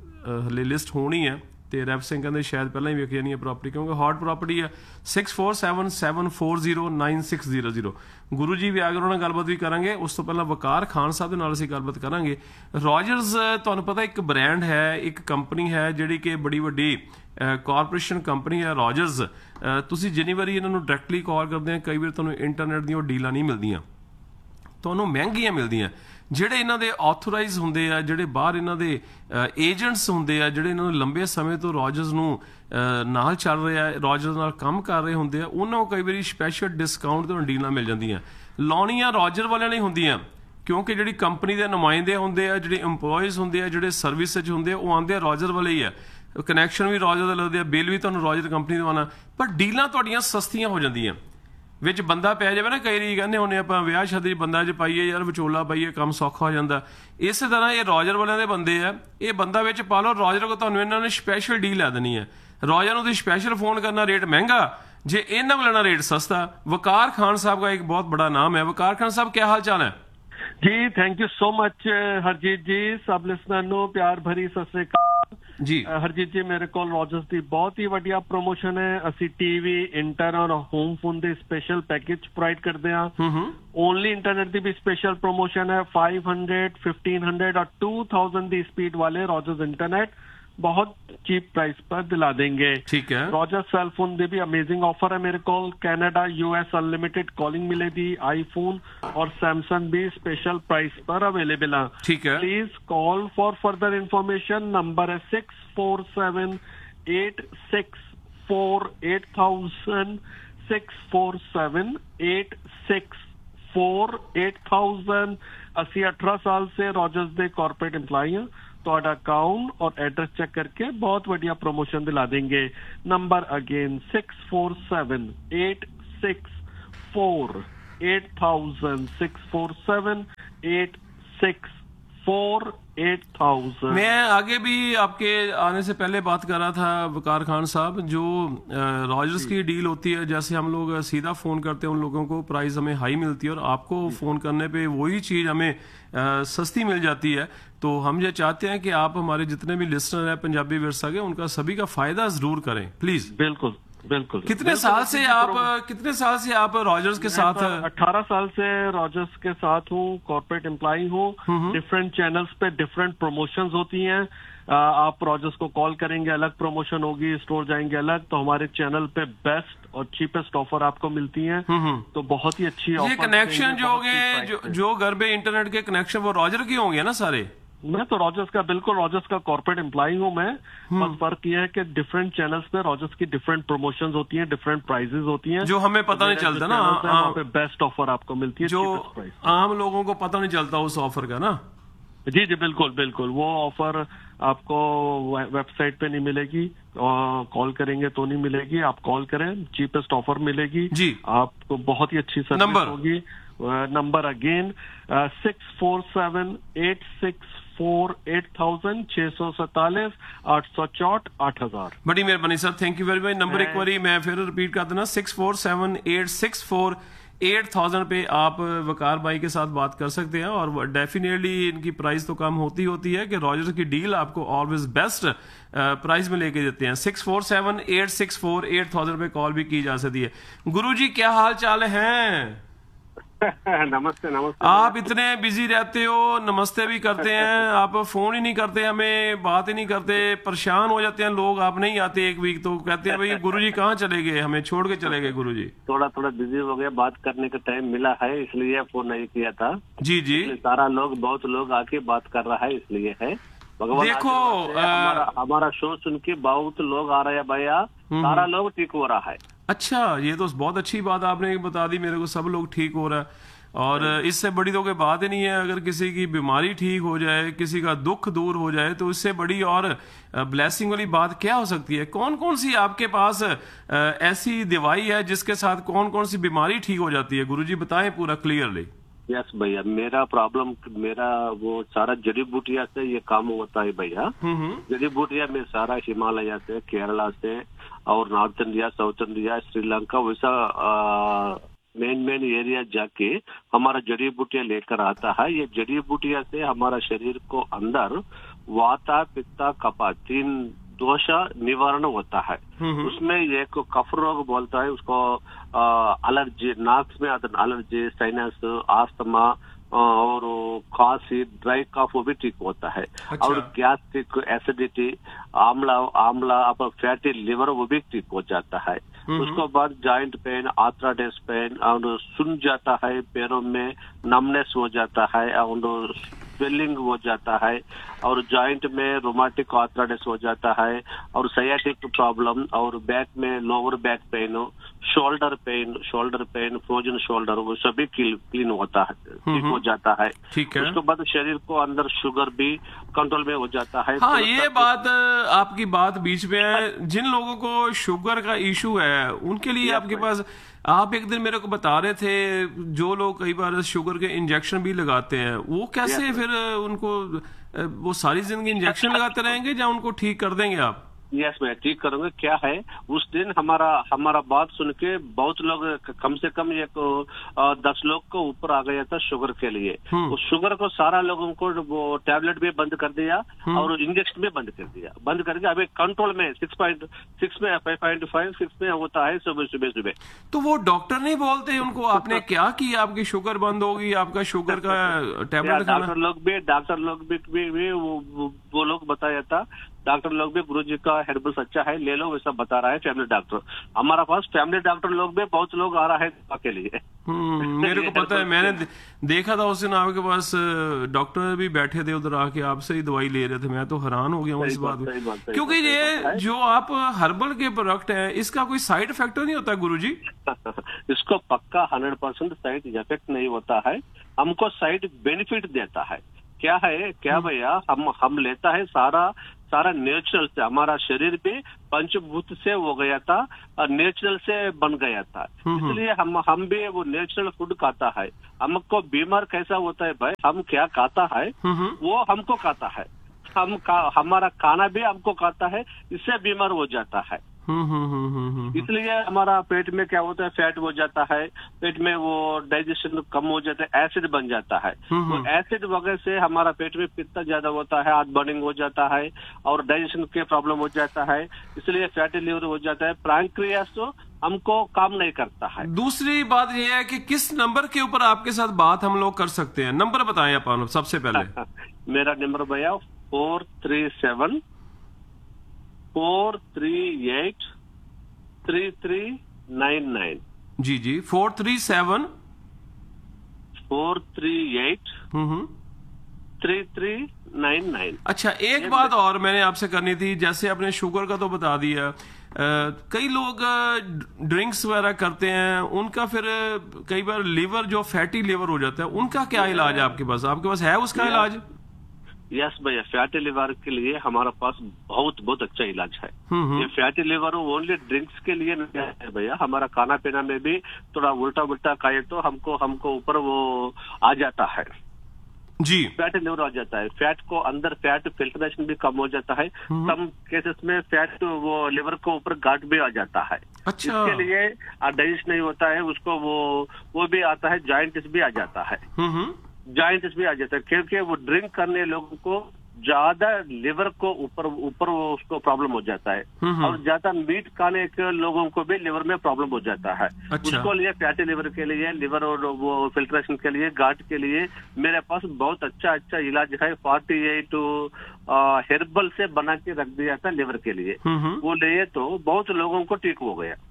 Speaker 1: ਹਲੇ ਲਿਸਟ ਹੋਣੀ ਹੈ। ਤੇ ਰੈਪ ਸਿੰਘ ਕਹਿੰਦੇ ਸ਼ਾਇਦ ਪਹਿਲਾਂ ਹੀ ਵੇਖ ਜਾਣੀ ਹੈ ਪ੍ਰਾਪਰਟੀ, ਕਿਉਂਕਿ ਹੌਟ ਪ੍ਰਾਪਰਟੀ ਹੈ। Six four seven seven four zero nine six zero zero. Guru ji ਵੀ ਆ ਗਏ, ਉਹਨਾਂ ਨਾਲ ਗੱਲਬਾਤ ਵੀ ਕਰਾਂਗੇ। ਉਸ ਤੋਂ ਪਹਿਲਾਂ ਵਕਾਰ ਖਾਨ ਸਾਹਿਬ ਦੇ ਨਾਲ ਅਸੀਂ ਗੱਲਬਾਤ ਕਰਾਂਗੇ। ਰੋਜਰਸ ਤੁਹਾਨੂੰ ਪਤਾ ਇੱਕ ਬ੍ਰਾਂਡ ਹੈ, ਇੱਕ ਕੰਪਨੀ ਹੈ ਜਿਹੜੀ ਕਿ ਬੜੀ ਵੱਡੀ ਕਾਰਪੋਰੇਸ਼ਨ ਕੰਪਨੀ ਹੈ ਰੋਜਰਸ। ਤੁਸੀਂ ਜਿੰਨੀ ਵਾਰੀ ਇਹਨਾਂ ਨੂੰ ਡਾਇਰੈਕਟਲੀ ਕਾਲ ਕਰਦੇ ਆ, ਕਈ ਵਾਰ ਤੁਹਾਨੂੰ ਇੰਟਰਨੈਟ ਦੀਆਂ ਉਹ ਡੀਲਾਂ ਨਹੀਂ ਮਿਲਦੀਆਂ, ਤੁਹਾਨੂੰ ਮਹਿੰਗੀਆਂ ਮਿਲਦੀਆਂ। ਜਿਹੜੇ ਇਹਨਾਂ ਦੇ ਆਥੋਰਾਈਜ਼ ਹੁੰਦੇ ਆ, ਜਿਹੜੇ ਬਾਹਰ ਇਹਨਾਂ ਦੇ ਏਜੰਟਸ ਹੁੰਦੇ ਆ, ਜਿਹੜੇ ਇਹਨਾਂ ਨੂੰ ਲੰਬੇ ਸਮੇਂ ਤੋਂ ਰੋਜਰਸ ਨੂੰ ਨਾਲ ਚੱਲ ਰਹੇ ਆ, ਰੋਜਰਸ ਨਾਲ ਕੰਮ ਕਰ ਰਹੇ ਹੁੰਦੇ ਆ, ਉਹਨਾਂ ਨੂੰ ਕਈ ਵਾਰੀ ਸਪੈਸ਼ਲ ਡਿਸਕਾਊਂਟ ਤੋਂ ਡੀਲਾਂ ਮਿਲ ਜਾਂਦੀਆਂ। ਲਾਉਣੀਆਂ ਰੋਜਰ ਵਾਲਿਆਂ ਨਹੀਂ ਹੁੰਦੀਆਂ, ਕਿਉਂਕਿ ਜਿਹੜੀ ਕੰਪਨੀ ਦੇ ਨੁਮਾਇੰਦੇ ਹੁੰਦੇ ਆ, ਜਿਹੜੇ ਇੰਪਲੋਇਜ਼ ਹੁੰਦੇ ਆ, ਜਿਹੜੇ ਸਰਵਿਸ 'ਚ ਹੁੰਦੇ ਆ, ਉਹ ਆਉਂਦੇ ਆ ਰੋਜਰ ਵਾਲੇ ਹੀ ਆ। ਕਨੈਕਸ਼ਨ ਵੀ ਰੋਜਰ ਦਾ ਲੱਗਦੇ ਆ, ਬਿੱਲ ਵੀ ਤੁਹਾਨੂੰ ਰੋਜਰ ਕੰਪਨੀ ਦਾ ਆਉਣਾ, ਪਰ ਡੀਲਾਂ ਤੁਹਾਡੀਆਂ ਸਸਤੀਆਂ ਹੋ ਜਾਂਦੀਆਂ। ਵਿੱਚ ਬੰਦਾ ਪੈ ਜਾਵੇ ਨਾ, ਕਈ ਵਾਰੀ ਕਹਿੰਦੇ ਹੁੰਦੇ ਆਪਾਂ ਵਿਆਹ ਸ਼ਾਦੀ ਬੰਦਾ 'ਚ ਪਾਈਏ ਯਾਰ, ਵਿਚੋਲਾ ਪਾਈਏ, ਕੰਮ ਸੌਖਾ ਹੋ ਜਾਂਦਾ। ਇਸੇ ਤਰ੍ਹਾਂ ਇਹ ਰੋਜਰ ਵਾਲਿਆਂ ਦੇ ਬੰਦੇ ਆ, ਇਹ ਬੰਦਾ ਵਿੱਚ ਪਾ ਲਓ, ਰੋਜਰ ਕੋਲ ਤੁਹਾਨੂੰ ਇਹਨਾਂ ਨੇ ਸਪੈਸ਼ਲ ਡੀਲ ਲੈ ਦੇਣੀ ਹੈ। ਰੋਜਰ ਨੂੰ ਤੁਸੀਂ ਸਪੈਸ਼ਲ ਫੋਨ ਕਰਨਾ, ਰੇਟ ਮਹਿੰਗਾ, ਜੇ ਇਹਨਾਂ ਨੂੰ ਲੈਣਾ ਰੇਟ सस्ता। वकार खान साहब का एक बहुत बड़ा नाम है। वकार खान साहब क्या हाल चाल है
Speaker 4: जी? Thank you so much Harjeet जी। सब लिसनर ਨੂੰ ਪਿਆਰ ਭਰੀ ਸਤਿ ਸ੍ਰੀ ਅਕਾਲ ਜੀ। ਹਰਜੀਤ ਜੀ, ਮੇਰੇ ਕੋਲ ਰੋਜਰਸ ਦੀ ਬਹੁਤ ਹੀ ਵਧੀਆ ਪ੍ਰੋਮੋਸ਼ਨ ਹੈ। ਅਸੀਂ ਟੀਵੀ, ਇੰਟਰਨੈਟ ਔਰ ਹੋਮ ਫੋਨ ਦੇ ਸਪੈਸ਼ਲ ਪੈਕੇਜ ਪ੍ਰੋਵਾਈਡ ਕਰਦੇ ਹਾਂ। ਓਨਲੀ ਇੰਟਰਨੈਟ ਦੀ ਵੀ ਸਪੈਸ਼ਲ ਪ੍ਰੋਮੋਸ਼ਨ ਹੈ। फाइव हंड्रेड, फिफ्टीन हंड्रेड और टू थाउजेंड ਦੀ स्पीड वाले रॉजर्स इंटरनेट बहुत चीप प्राइस पर दिला देंगे।
Speaker 1: ठीक है।
Speaker 4: रॉजर सेल फोन दे भी अमेजिंग ऑफर है मेरे को। कनाडा, यूएस अनलिमिटेड कॉलिंग मिलेगी। आईफोन और सैमसंग भी स्पेशल प्राइस पर अवेलेबल है।
Speaker 1: ठीक है।
Speaker 4: Please call for further information. Number है six four seven eight six four eight thousand six four seven eight six four eight thousand. अस्सी अठारह साल से रॉजर्स दे कॉर्पोरेट एम्प्लॉय हैं। ਤੁਹਾਡਾ ਅਕਾਊਂਟ ਔਰ ਐਡਰੈਸ ਚੈੱਕ ਕਰਕੇ ਬਹੁਤ ਵਧੀਆ promotion ਦਿਲਾ ਦੇंगे। Number again six four seven eight six four eight thousand six four seven eight six four eight thousand.
Speaker 1: मैं आगे भी आपके आने से पहले बात कर रहा था वकार खान साहब, जो रॉजर्स की डील होती है, जैसे हम लोग सीधा फोन करते हैं उन लोगों को प्राइस हमें हाई मिलती है और आपको फोन करने पे वही चीज हमें आ, सस्ती मिल जाती है। तो हम ये चाहते हैं कि आप हमारे जितने भी लिसनर हैं पंजाबी विरसा के, उनका सभी का फायदा जरूर करें प्लीज।
Speaker 4: बिल्कुल बिल्कुल।
Speaker 1: कितने साल से आप कितने साल से आप रॉजर्स के साथ?
Speaker 4: अठारह साल से रॉजर्स के साथ हूँ, कॉर्पोरेट एम्प्लॉय हूँ। डिफरेंट चैनल्स पे डिफरेंट प्रमोशंस होती हैं। आप रॉजर्स को कॉल करेंगे अलग प्रमोशन होगी, स्टोर जाएंगे अलग, तो हमारे चैनल पे बेस्ट और चीपेस्ट ऑफर आपको मिलती है। तो बहुत ही अच्छी ऑफर।
Speaker 1: ये कनेक्शन जो होंगे, जो, जो घर पे इंटरनेट के कनेक्शन वो रॉजर के होंगे ना सारे?
Speaker 4: मैं तो रॉजर्स का बिल्कुल रॉजर्स का कॉर्पोरेट एम्प्लॉय हूँ मैं। बस फर्क यह है कि डिफरेंट चैनल्स पे रॉजर्स की डिफरेंट प्रमोशंस होती हैं, डिफरेंट प्राइजेस होती हैं,
Speaker 1: जो हमें पता नहीं चलता ना।
Speaker 4: वहाँ पे बेस्ट ऑफर आपको मिलती है,
Speaker 1: जो आम लोगों को पता नहीं चलता उस ऑफर का ना।
Speaker 4: जी जी बिल्कुल बिल्कुल। वो ऑफर आपको वेबसाइट पे नहीं मिलेगी, कॉल करेंगे तो नहीं मिलेगी। आप कॉल करें, चीपेस्ट ऑफर मिलेगी जी, आपको बहुत ही अच्छी सर्विस होगी। Number again six four seven eight six four eight thousand छह सौ सैतालीस आठ सौ चौट आठ हजार।
Speaker 1: बड़ी मेहरबानी sir, thank you very much. Number एक बारी मैं फिर रिपीट कर देना, six four seven eight six four eight thousand पे आप वकार भाई के साथ बात कर सकते हैं। और डेफिनेटली इनकी प्राइस तो कम होती होती है कि रॉजर्स की डील आपको ऑलवेज बेस्ट प्राइस में लेके देते हैं। Six four seven eight six four eight thousand पे कॉल भी की जा सकती है। गुरु जी क्या हाल चाल हैं?
Speaker 5: नमस्ते नमस्ते।
Speaker 1: आप इतने बिजी रहते हो, नमस्ते भी करते हैं, आप फोन ही नहीं करते, हमें बात ही नहीं करते, परेशान हो जाते हैं लोग। आप नहीं आते एक वीक तो कहते हैं भाई गुरुजी कहाँ चले गए, हमें छोड़ के चले गए गुरुजी।
Speaker 5: थोड़ा थोड़ा बिजी हो गया, बात करने का टाइम मिला है इसलिए फोन नहीं किया था।
Speaker 1: जी जी।
Speaker 5: सारा लोग बहुत लोग आके बात कर रहा है इसलिए है। भगवान
Speaker 1: देखो
Speaker 5: हमारा, हमारा शो सुन के बहुत लोग आ रहे हैं भैया, सारा लोग ठीक हो रहा है।
Speaker 1: अच्छा, ये तो बहुत अच्छी बात आपने बता दी मेरे को, सब लोग ठीक हो रहा है। और इससे बड़ी तो कोई बात ही नहीं है। अगर किसी की बीमारी ठीक हो जाए, किसी का दुख दूर हो जाए, तो इससे बड़ी और ब्लेसिंग वाली बात क्या हो सकती है। कौन कौन सी आपके पास ऐसी दवाई है जिसके साथ कौन कौन सी बीमारी ठीक हो जाती है, गुरुजी बताएं पूरा क्लियरली।
Speaker 5: यस भैया, मेरा प्रॉब्लम मेरा वो सारा जड़ी बूटिया से ये काम होता है भैया। जड़ी बूटिया में सारा हिमालय से, केरला से और north India, south India, Sri Lanka, वैसा मेन मेन एरिया जाके हमारा जड़ी बूटिया लेकर आता है। ये जड़ी बूटिया से हमारा शरीर को अंदर वाता, पित्ता, कफा तीन दोष निवारण होता है। उसमें एक कफ रोग बोलता है उसको, एलर्जी, नाक में एलर्जी, साइनस, आस्थमा और खांसी, ड्राई कफ वो भी ठीक होता है। अच्छा। और gastric, acidity, Amla Amla fatty liver वो भी ठीक हो जाता है। उसके बाद जॉइंट पेन, आर्थराइटिस पेन और सुन जाता है, पैरों में नमनेस हो जाता है और स्वेलिंग हो जाता है और जॉइंट में रोमाटिक आर्थराइटिस हो जाता है और साइटिक प्रॉब्लम और बैक में lower back pain, shoulder pain, shoulder pain, frozen shoulder, वो सभी क्लीन होता है, ठीक हो जाता है।
Speaker 1: ठीक है।
Speaker 5: उसके बाद शरीर को अंदर शुगर भी कंट्रोल में हो जाता है।
Speaker 1: हाँ, ये बात आपकी बात बीच में है। जिन लोगों को शुगर का इशू है उनके लिए आपके पास, आप एक दिन मेरे को बता रहे थे, जो लोग कई बार शुगर के इंजेक्शन भी लगाते हैं, वो कैसे फिर उनको वो सारी जिंदगी इंजेक्शन लगाते रहेंगे या उनको ठीक कर देंगे आप?
Speaker 5: यस मैं ठीक करूंगा। क्या है, उस दिन हमारा हमारा बात सुन के बहुत लोग, कम से कम एक दस लोग को ऊपर आ गया था शुगर के लिए। उस शुगर को सारा लोगों को वो टैबलेट भी बंद कर दिया और इंजेक्शन भी बंद कर दिया। बंद करके अभी कंट्रोल में सिक्स पॉइंट सिक्स में फाइव पॉइंट फाइव सिक्स में होता है सुबह सुबह सुबह।
Speaker 1: तो वो डॉक्टर नहीं बोलते उनको आपने क्या किया, आपकी शुगर बंद होगी, आपका शुगर का टैबलेट खाना?
Speaker 5: डॉक्टर लोग भी डॉक्टर लोग भी, भी, भी वो, वो, वो लोग बताया था। डॉक्टर लोग भी गुरुजी का हेर्बल्स अच्छा है, ले लो, वैसा बता रहा है फैमिली डॉक्टर। हमारा पास फैमिली डॉक्टर लोग भी बहुत लोग आ रहा है दवा के लिए।
Speaker 1: मेरे को पता है, मैंने देखा था उस दिन आपके पास डॉक्टर भी बैठे थे उधर आके, आपसे ही दवाई ले रहे थे। मैं तो हैरान हो गया हूँ इस बात में, क्योंकि ये जो आप हर्बल के प्रोडक्ट है, इसका कोई साइड इफेक्ट नहीं होता गुरुजी?
Speaker 5: इसको पक्का हंड्रेड परसेंट साइड इफेक्ट नहीं होता है, हमको साइड बेनिफिट देता है। क्या है, क्या भैया, हम हम लेता है सारा सारा नेचुरल से। हमारा शरीर भी पंचभूत से हो गया था और नेचुरल से बन गया था, इसलिए हम हम भी वो नेचुरल फूड खाता है। हमको बीमार कैसा होता है भाई, हम क्या खाता है वो हमको खाता है, हम का, हमारा खाना भी हमको खाता है, इससे बीमार हो जाता है। इसलिए हमारा पेट में क्या होता है, फैट हो जाता है, पेट में वो डाइजेशन कम हो जाता है, एसिड बन जाता है। तो एसिड वगैरह से हमारा पेट में पित्त ज्यादा होता है, हार्ट बर्निंग हो जाता है और डाइजेशन के प्रॉब्लम हो जाता है, इसलिए फैटी लिवर हो जाता है। पैंक्रियास तो हमको काम नहीं करता है।
Speaker 1: दूसरी बात यह है कि किस नंबर के ऊपर आपके साथ बात हम लोग कर सकते हैं, नंबर बताएं आप सबसे पहले।
Speaker 5: मेरा नंबर भैया four three seven four three eight three three nine nine.
Speaker 1: जी जी, four three seven
Speaker 5: four three eight three three nine nine.
Speaker 1: अच्छा, एक बात और मैंने आपसे करनी थी, जैसे आपने शुगर का तो बता दिया, आ, कई लोग ड्रिंक्स वगैरह करते हैं, उनका फिर कई बार लीवर जो फैटी लीवर हो जाता है, उनका क्या इलाज है आपके पास? आपके पास है उसका इलाज?
Speaker 5: यस भैया, फैटी लिवर के लिए हमारा पास बहुत बहुत अच्छा इलाज है। ये फैटी लिवर ओनली ड्रिंक्स के लिए नहीं है भैया, हमारा खाना पीना में भी थोड़ा उल्टा उल्टा खाए तो हमको हमको ऊपर वो आ जाता है
Speaker 1: जी,
Speaker 5: फैटी लिवर आ जाता है। फैट को अंदर फैट फिल्ट्रेशन भी कम हो जाता है, सम केसेस में फैट वो लिवर को ऊपर गार्ड भी आ जाता है।
Speaker 1: अच्छा।
Speaker 5: इसके लिए डाइजेस्ट नहीं होता है, उसको वो वो भी आता है, जॉइंटिस भी आ जाता है, जॉइंटिस भी आ जाता है, क्योंकि वो ड्रिंक करने लोगों को ज्यादा लिवर को ऊपर ऊपर उसको प्रॉब्लम हो जाता है, और ज्यादा मीट खाने के लोगों को भी लिवर में प्रॉब्लम हो जाता है।
Speaker 1: अच्छा।
Speaker 5: उसको लिए फैटी लिवर के लिए, लिवर और वो फिल्ट्रेशन के लिए, गार्ड के लिए मेरे पास बहुत अच्छा अच्छा इलाज है। फोर्टी एट हेर्बल से बना के रख दिया था लिवर के लिए, वो लिए तो बहुत लोगों को ठीक हो गया।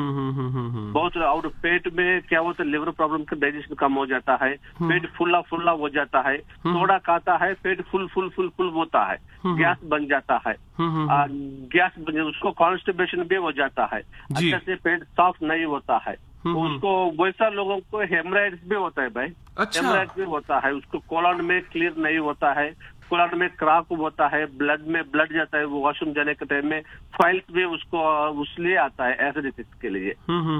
Speaker 5: बहुत, और पेट में क्या होता है, लिवर प्रॉब्लम का डाइजेशन कम हो जाता है, पेट फुल्ला फुल्ला हो जाता है, थोड़ा खाता है पेट फुल फुल फुल फुल होता है, गैस बन जाता है, आ, गैस बन, उसको कॉन्स्टिपेशन भी हो जाता है, अच्छे से पेट साफ नहीं होता है। उसको वैसा लोगों को हेमराइड्स भी होता है भाई। अच्छा। हेमराइड्स भी होता है, उसको कोलन में क्लियर नहीं होता है, कोलन में क्रैक होता है, ब्लड में ब्लड जाता है, वो वॉशरूम जाने के टाइम में फाइल्स भी उसको उसलिए आता है एसिडिटी के लिए।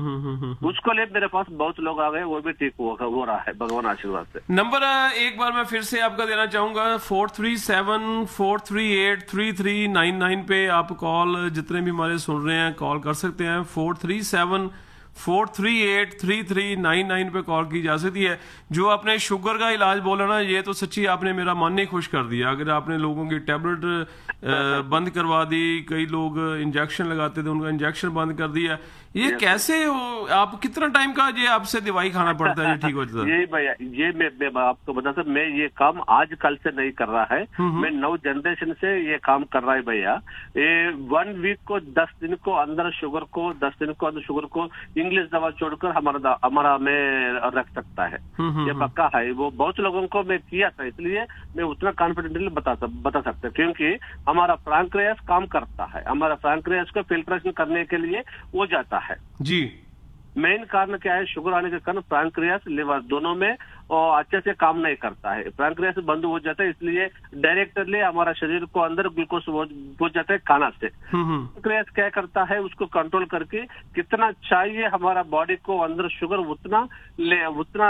Speaker 5: उसको लिए मेरे पास बहुत लोग आ गए, वो भी ठीक हो, हो रहा है भगवान आशीर्वाद से।
Speaker 1: नंबर एक बार मैं फिर से आपका देना चाहूंगा, four three seven four three eight three three nine nine पे आप कॉल, जितने भी हमारे सुन रहे हैं कॉल कर सकते हैं। Four three seven four three eight three three nine nine पे कॉल की जा सकती है। जो आपने शुगर का इलाज बोला ना, ये तो सच्ची आपने मेरा मन ही खुश कर दिया। अगर आपने लोगों की टैबलेट बंद करवा दी, कई लोग इंजेक्शन लगाते थे उनका इंजेक्शन बंद कर दिया, ये कैसे हो? आप कितना टाइम का ये आपसे दवाई खाना पड़ता है ठीक हो जाता है?
Speaker 5: ये भैया, ये मैं, मैं आपको बता सकता, मैं ये काम आज कल से नहीं कर रहा है, मैं नौ जनरेशन से ये काम कर रहा है भैया। ये वन वीक को दस दिन को अंदर शुगर को दस दिन को अंदर शुगर को इंग्लिश दवा छोड़कर हमारा हमारा में रख सकता है, ये पक्का है। वो बहुत लोगों को मैं किया था, इसलिए मैं उतना कॉन्फिडेंटली बता बता सकता हूँ, क्योंकि हमारा पैंक्रियास काम करता है, हमारा पैंक्रियास को फिल्ट्रेशन करने के लिए वो जाता है
Speaker 1: जी।
Speaker 5: मेन कारण क्या है, शुगर आने के कारण पैंक्रियास लिवर दोनों में और अच्छे से काम नहीं करता है, पैंक्रियास बंद हो जाता है, इसलिए डायरेक्टली हमारा शरीर को अंदर ग्लूकोज हो जाता है खाना से। पैंक्रियास क्या करता है, उसको कंट्रोल करके कितना चाहिए हमारा बॉडी को अंदर शुगर, उतना ले उतना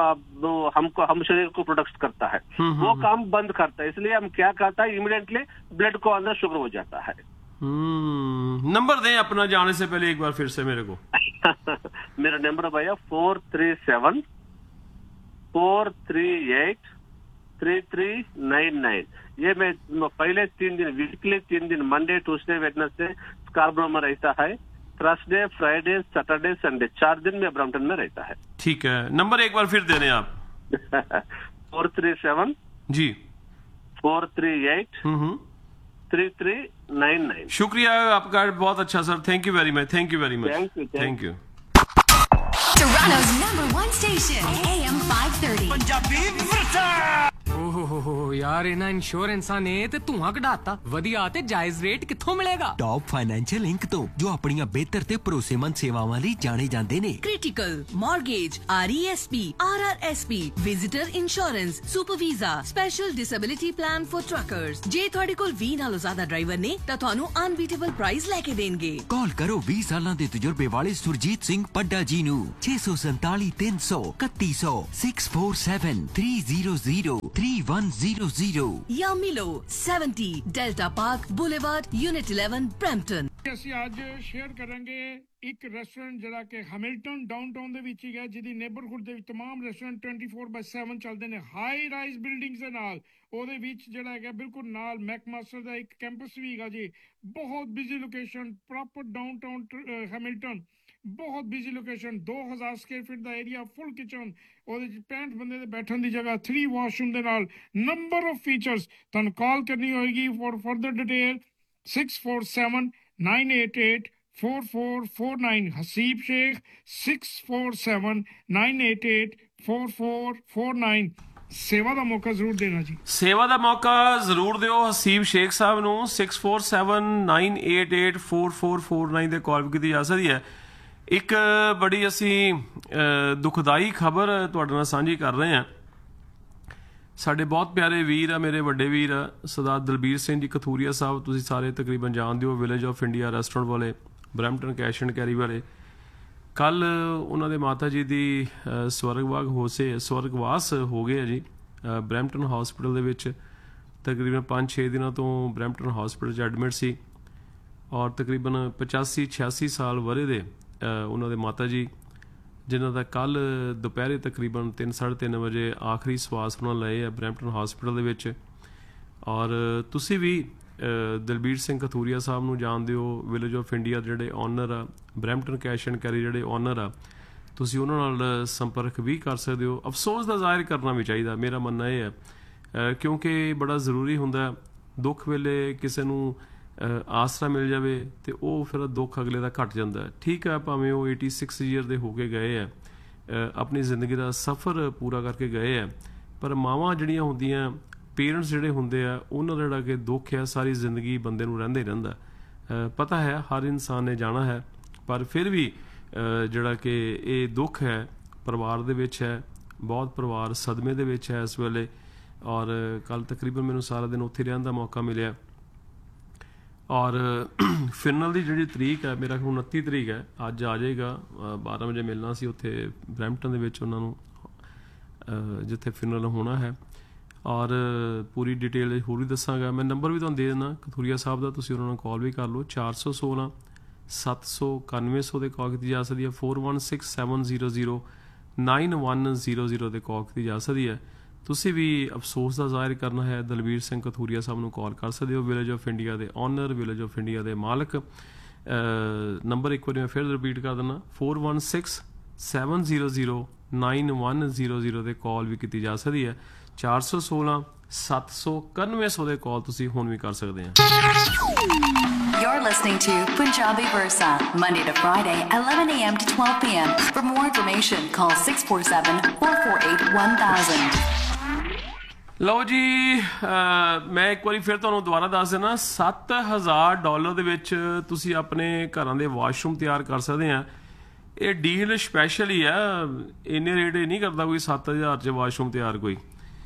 Speaker 5: हमको हम शरीर को प्रोडक्ट करता है, वो काम बंद करता है। इसलिए हम क्या करता है, इमीडिएटली ब्लड को अंदर शुगर हो जाता है।
Speaker 1: नंबर दें अपना जाने से पहले एक बार फिर से मेरे को।
Speaker 5: मेरा नंबर भैया four three seven four three eight three three nine nine. ये मैं पहले तीन दिन वीकली तीन दिन मंडे ट्यूसडे वेडनेसडे स्कार्बरो में रहता है, थर्सडे फ्राइडे सैटरडे संडे चार दिन में ब्रैम्पटन में रहता है।
Speaker 1: ठीक है, नंबर एक बार फिर दे रहे हैं आप।
Speaker 5: फोर थ्री सेवन
Speaker 1: जी
Speaker 5: four three eight three three nine nine.
Speaker 1: शुक्रिया आपका, बहुत अच्छा sir, thank you very much, thank you very much, thank you.
Speaker 6: Toronto's number one station, A M five thirty.
Speaker 7: Punjabi ਵਿਰਸਾ। ਓਹ ਯਾਰ ਇਹਨਾਂ ਇੰਸ਼ੋਰੈਂਸਾਂ ਨੇ ਤੇ ਧੂਆਂ ਕਢਾਤਾ। ਵਧੀਆ ਤੇ ਜਾਇਜ਼ ਰੇਟ ਕਿੱਥੋਂ ਮਿਲੇਗਾ?
Speaker 8: ਟੌਪ ਫਾਈਨੈਂਸ਼ੀਅਲ ਇੰਕ ਤੋਂ, ਜੋ ਆਪਣੀਆਂ ਬਿਹਤਰ ਤੇ ਭਰੋਸੇਮੰਦ ਸੇਵਾਵਾਂ ਲਈ ਜਾਣੇ ਜਾਂਦੇ ਨੇ।
Speaker 9: Critical, Mortgage, R E S P, R R S P, Visitor Insurance, Super Visa, Special Disability Plan for Truckers। ਜੇ ਤੁਹਾਡੇ ਕੋਲ ਵੀਹ ਨਾਲੋਂ ਜ਼ਿਆਦਾ ਡਰਾਈਵਰ ਨੇ ਤਾਂ ਤੁਹਾਨੂੰ ਅਨਬੀਟੇਬਲ ਪ੍ਰਾਈਸ ਲੈ ਕੇ ਦੇਣਗੇ।
Speaker 8: ਕਾਲ ਕਰੋ ਵੀਹ ਸਾਲਾਂ ਦੇ ਤਜਰਬੇ ਵਾਲੇ ਸੁਰਜੀਤ ਸਿੰਘ ਪੱਡਾ ਜੀ ਨੂੰ ਛੇ ਸੌ ਸੰਤਾਲੀ ਤਿੰਨ ਸੌ ਇਕੱਤੀ ਸੌ six four seven three zero zero three one zero zero
Speaker 9: ਜਾਂ ਮਿਲੋ seventy Delta Park Boulevard, Unit eleven, Brampton।
Speaker 10: ਅਸੀਂ ਅੱਜ ਸ਼ੇਅਰ ਕਰਾਂਗੇ ਇੱਕ ਰੈਸਟੋਰੈਂਟ ਜਿਹੜਾ ਕਿ ਹੈਮਿਲਟਨ ਡਾਊਨਟਾਊਨ ਦੇ ਵਿੱਚ ਹੀ ਹੈ, ਜਿਹਦੀ ਨੇਬਰਹੁੱਡ ਦੇ ਵਿੱਚ तमाम restaurant twenty four by seven ਚੱਲਦੇ ਨੇ, ਹਾਈ ਰਾਈਜ਼ ਬਿਲਡਿੰਗਸ ਦੇ ਨਾਲ। ਉਹਦੇ ਵਿੱਚ ਜਿਹੜਾ ਹੈਗਾ ਬਿਲਕੁਲ ਨਾਲ ਮੈਕਮਾਸਟਰ ਦਾ ਇੱਕ ਕੈਂਪਸ ਵੀ ਹੈਗਾ ਜੀ, ਬਹੁਤ busy location, proper downtown Hamilton, ਬਹੁਤ ਬਿਜ਼ੀ ਲੋਕੇਸ਼ਨ, ਦੋ ਹਜ਼ਾਰ ਸਕੁਅਰ ਫੀਟ ਦਾ ਏਰੀਆ, ਫੁੱਲ ਕਿਚਨ, ਉਹਦੇ ਚ ਪੈਂਹਠ ਬੰਦੇ ਦੇ ਬੈਠਣ ਦੀ ਜਗ੍ਹਾ, ਥ੍ਰੀ ਵਾਸ਼ਰੂਮ ਦੇ ਨਾਲ, ਨੰਬਰ ਆਫ ਫੀਚਰਸ। ਤੁਹਾਨੂੰ ਕਾਲ ਕਰਨੀ ਹੋਏਗੀ for further detail six four seven ਨਾइन eight eight four four four nine. Haseeb Sheikh six four seven nine eight eight four four four nine. सेवा का मौका जरूर देना जी,
Speaker 1: सेवा का मौका जरूर दिओ हसीब शेख साहब नूं। Six four seven nine eight eight four four four nine ते कॉल भी की जा सकती है। एक बड़ी असी दुखदाई खबर तुहाडे नाल सांझी कर रहे हैं। ਸਾਡੇ ਬਹੁਤ ਪਿਆਰੇ ਵੀਰ ਆ, ਮੇਰੇ ਵੱਡੇ ਵੀਰ ਆ, ਸਰਦਾਰ ਦਲਬੀਰ ਸਿੰਘ ਜੀ ਕਥੂਰੀਆ ਸਾਹਿਬ, ਤੁਸੀਂ ਸਾਰੇ ਤਕਰੀਬਨ ਜਾਣਦੇ ਹੋ, ਵਿਲੇਜ ਆਫ ਇੰਡੀਆ ਰੈਸਟੋਰੈਂਟ ਵਾਲੇ, ਬਰੈਂਪਟਨ ਕੈਸ਼ ਐਂਡ ਕੈਰੀ ਵਾਲੇ। ਕੱਲ ਉਹਨਾਂ ਦੇ ਮਾਤਾ ਜੀ ਦੀ ਸਵਰਗਵਾਸ ਹੋ ਸੇ ਸਵਰਗਵਾਸ ਹੋ ਗਏ ਆ ਜੀ ਬਰੈਂਪਟਨ ਹਸਪੀਟਲ ਦੇ ਵਿੱਚ। ਤਕਰੀਬਨ ਪੰਜ ਛੇ ਦਿਨਾਂ ਤੋਂ ਬਰੈਂਪਟਨ ਹਸਪੀਟਲ 'ਚ ਐਡਮਿਟ ਸੀ, ਔਰ ਤਕਰੀਬਨ ਪਚਾਸੀ ਛਿਆਸੀ ਸਾਲ ਵਰੇ ਦੇ ਉਹਨਾਂ ਦੇ ਮਾਤਾ ਜੀ, ਜਿਨ੍ਹਾਂ ਦਾ ਕੱਲ੍ਹ ਦੁਪਹਿਰੇ ਤਕਰੀਬਨ ਤਿੰਨ ਸਾਢੇ ਤਿੰਨ ਵਜੇ ਆਖਰੀ ਸਵਾਸ ਉਹਨਾਂ ਲਏ ਆ ਬਰੈਂਪਟਨ ਹਸਪੀਟਲ ਦੇ ਵਿੱਚ। ਔਰ ਤੁਸੀਂ ਵੀ ਦਲਬੀਰ ਸਿੰਘ ਕਥੂਰੀਆ ਸਾਹਿਬ ਨੂੰ ਜਾਣਦੇ ਹੋ, ਵਿਲੇਜ ਆਫ ਇੰਡੀਆ ਦੇ ਜਿਹੜੇ ਓਨਰ ਆ, ਬਰੈਂਪਟਨ ਕੈਸ਼ ਐਂਡ ਕੈਰੀ ਜਿਹੜੇ ਓਨਰ ਆ, ਤੁਸੀਂ ਉਹਨਾਂ ਨਾਲ ਸੰਪਰਕ ਵੀ ਕਰ ਸਕਦੇ ਹੋ। ਅਫਸੋਸ ਦਾ ਜ਼ਾਹਿਰ ਕਰਨਾ ਵੀ ਚਾਹੀਦਾ, ਮੇਰਾ ਮੰਨਣਾ ਇਹ ਹੈ, ਕਿਉਂਕਿ ਬੜਾ ਜ਼ਰੂਰੀ ਹੁੰਦਾ ਦੁੱਖ ਵੇਲੇ ਕਿਸੇ ਨੂੰ ਆਸਰਾ ਮਿਲ ਜਾਵੇ ਤੇ ਉਹ ਫਿਰ ਦੁੱਖ ਅਗਲੇ ਦਾ ਘਟ ਜਾਂਦਾ। ਠੀਕ ਹੈ, ਭਾਵੇਂ ਉਹ ਏਟੀ ਸਿਕਸ ਈਅਰ ਦੇ ਹੋ ਕੇ ਗਏ ਆ, ਆਪਣੀ ਜ਼ਿੰਦਗੀ ਦਾ ਸਫ਼ਰ ਪੂਰਾ ਕਰਕੇ ਗਏ ਆ, ਪਰ ਮਾਵਾਂ ਜਿਹੜੀਆਂ ਹੁੰਦੀਆਂ, ਪੇਰੈਂਟਸ ਜਿਹੜੇ ਹੁੰਦੇ ਆ, ਉਹਨਾਂ ਦਾ ਜਿਹੜਾ ਕਿ ਦੁੱਖ ਹੈ ਸਾਰੀ ਜ਼ਿੰਦਗੀ ਬੰਦੇ ਨੂੰ ਰਹਿੰਦਾ ਹੀ ਰਹਿੰਦਾ। ਪਤਾ ਹੈ ਹਰ ਇਨਸਾਨ ਨੇ ਜਾਣਾ ਹੈ, ਪਰ ਫਿਰ ਵੀ ਜਿਹੜਾ ਕਿ ਇਹ ਦੁੱਖ ਹੈ ਪਰਿਵਾਰ ਦੇ ਵਿੱਚ ਹੈ, ਬਹੁਤ ਪਰਿਵਾਰ ਸਦਮੇ ਦੇ ਵਿੱਚ ਹੈ ਇਸ ਵੇਲੇ। ਔਰ ਕੱਲ੍ਹ ਤਕਰੀਬਨ ਮੈਨੂੰ ਸਾਰਾ ਦਿਨ ਉੱਥੇ ਰਹਿਣ ਦਾ ਮੌਕਾ ਮਿਲਿਆ। ਔਰ ਫਿਨਲ ਦੀ ਜਿਹੜੀ ਤਰੀਕ ਹੈ, ਮੇਰਾ ਖਿਆਲ ਉਨੱਤੀ ਤਰੀਕ ਹੈ, ਅੱਜ ਆ ਜਾਏਗਾ। ਬਾਰਾਂ ਵਜੇ ਮਿਲਣਾ ਸੀ ਉੱਥੇ ਬਰੈਂਪਟਨ ਦੇ ਵਿੱਚ ਉਹਨਾਂ ਨੂੰ, ਜਿੱਥੇ ਫਿਨਲ ਹੋਣਾ ਹੈ। ਔਰ ਪੂਰੀ ਡਿਟੇਲ ਹੋਰ ਵੀ ਦੱਸਾਂਗਾ, ਮੈਂ ਨੰਬਰ ਵੀ ਤੁਹਾਨੂੰ ਦੇ ਦਿੰਦਾ ਕਥੂਰੀਆ ਸਾਹਿਬ ਦਾ, ਤੁਸੀਂ ਉਹਨਾਂ ਨੂੰ ਕਾਲ ਵੀ ਕਰ ਲਓ। ਚਾਰ ਸੌ ਸੋਲਾਂ ਸੱਤ ਸੌ ਇਕਾਨਵੇਂ ਸੌ ਦੇ ਕਾਲ ਕੀਤੀ ਜਾ ਸਕਦੀ ਹੈ। Four one six seven zero zero nine one zero zero ਦੇ ਕਾਲ ਕੀਤੀ ਜਾ ਸਕਦੀ ਹੈ। ਤੁਸੀਂ ਵੀ ਅਫਸੋਸ ਦਾ ਜ਼ਾਹਿਰ ਕਰਨਾ ਹੈ, ਦਲਬੀਰ ਸਿੰਘ ਕਥੂਰੀਆ ਸਾਹਿਬ ਨੂੰ ਕਾਲ ਕਰ ਸਕਦੇ ਹੋ, ਵਿਲੇਜ ਆਫ ਇੰਡੀਆ ਦੇ ਓਨਰ, ਵਿਲੇਜ ਆਫ ਇੰਡੀਆ ਦੇ ਮਾਲਕ। ਨੰਬਰ ਇੱਕ ਵਾਰੀ ਮੈਂ ਫਿਰ ਰਿਪੀਟ ਕਰ ਦਿੰਦਾ, four one six seven zero zero nine one zero zero ਦੇ ਕਾਲ ਵੀ ਕੀਤੀ ਜਾ ਸਕਦੀ ਹੈ। ਚਾਰ ਸੌ ਸੋਲਾਂ ਸੱਤ ਸੌ ਇਕਾਨਵੇਂ ਸੌ ਦੇ ਕਾਲ ਤੁਸੀਂ ਹੁਣ ਵੀ ਕਰ ਸਕਦੇ ਆ।
Speaker 6: You're listening to Punjabi Versa, Monday to Friday, eleven a m to twelve p m For more information, call six four seven, four four eight, one thousand.
Speaker 1: ਲਓ ਜੀ, ਮੈਂ ਇੱਕ ਵਾਰੀ ਫਿਰ ਤੁਹਾਨੂੰ ਦੁਬਾਰਾ ਦੱਸ ਦੇਣਾ, ਸੱਤ ਹਜ਼ਾਰ ਡਾਲਰ ਦੇ ਵਿੱਚ ਤੁਸੀਂ ਆਪਣੇ ਘਰਾਂ ਦੇ ਵਾਸ਼ਰੂਮ ਤਿਆਰ ਕਰ ਸਕਦੇ ਆ। ਇਹ ਡੀਲ ਸਪੈਸ਼ਲ ਹੀ ਆ, ਇੰਨੇ ਰੇਟ ਨਹੀਂ ਕਰਦਾ ਕੋਈ ਸੱਤ ਹਜ਼ਾਰ 'ਚ ਵਾਸ਼ਰੂਮ ਤਿਆਰ ਕੋਈ।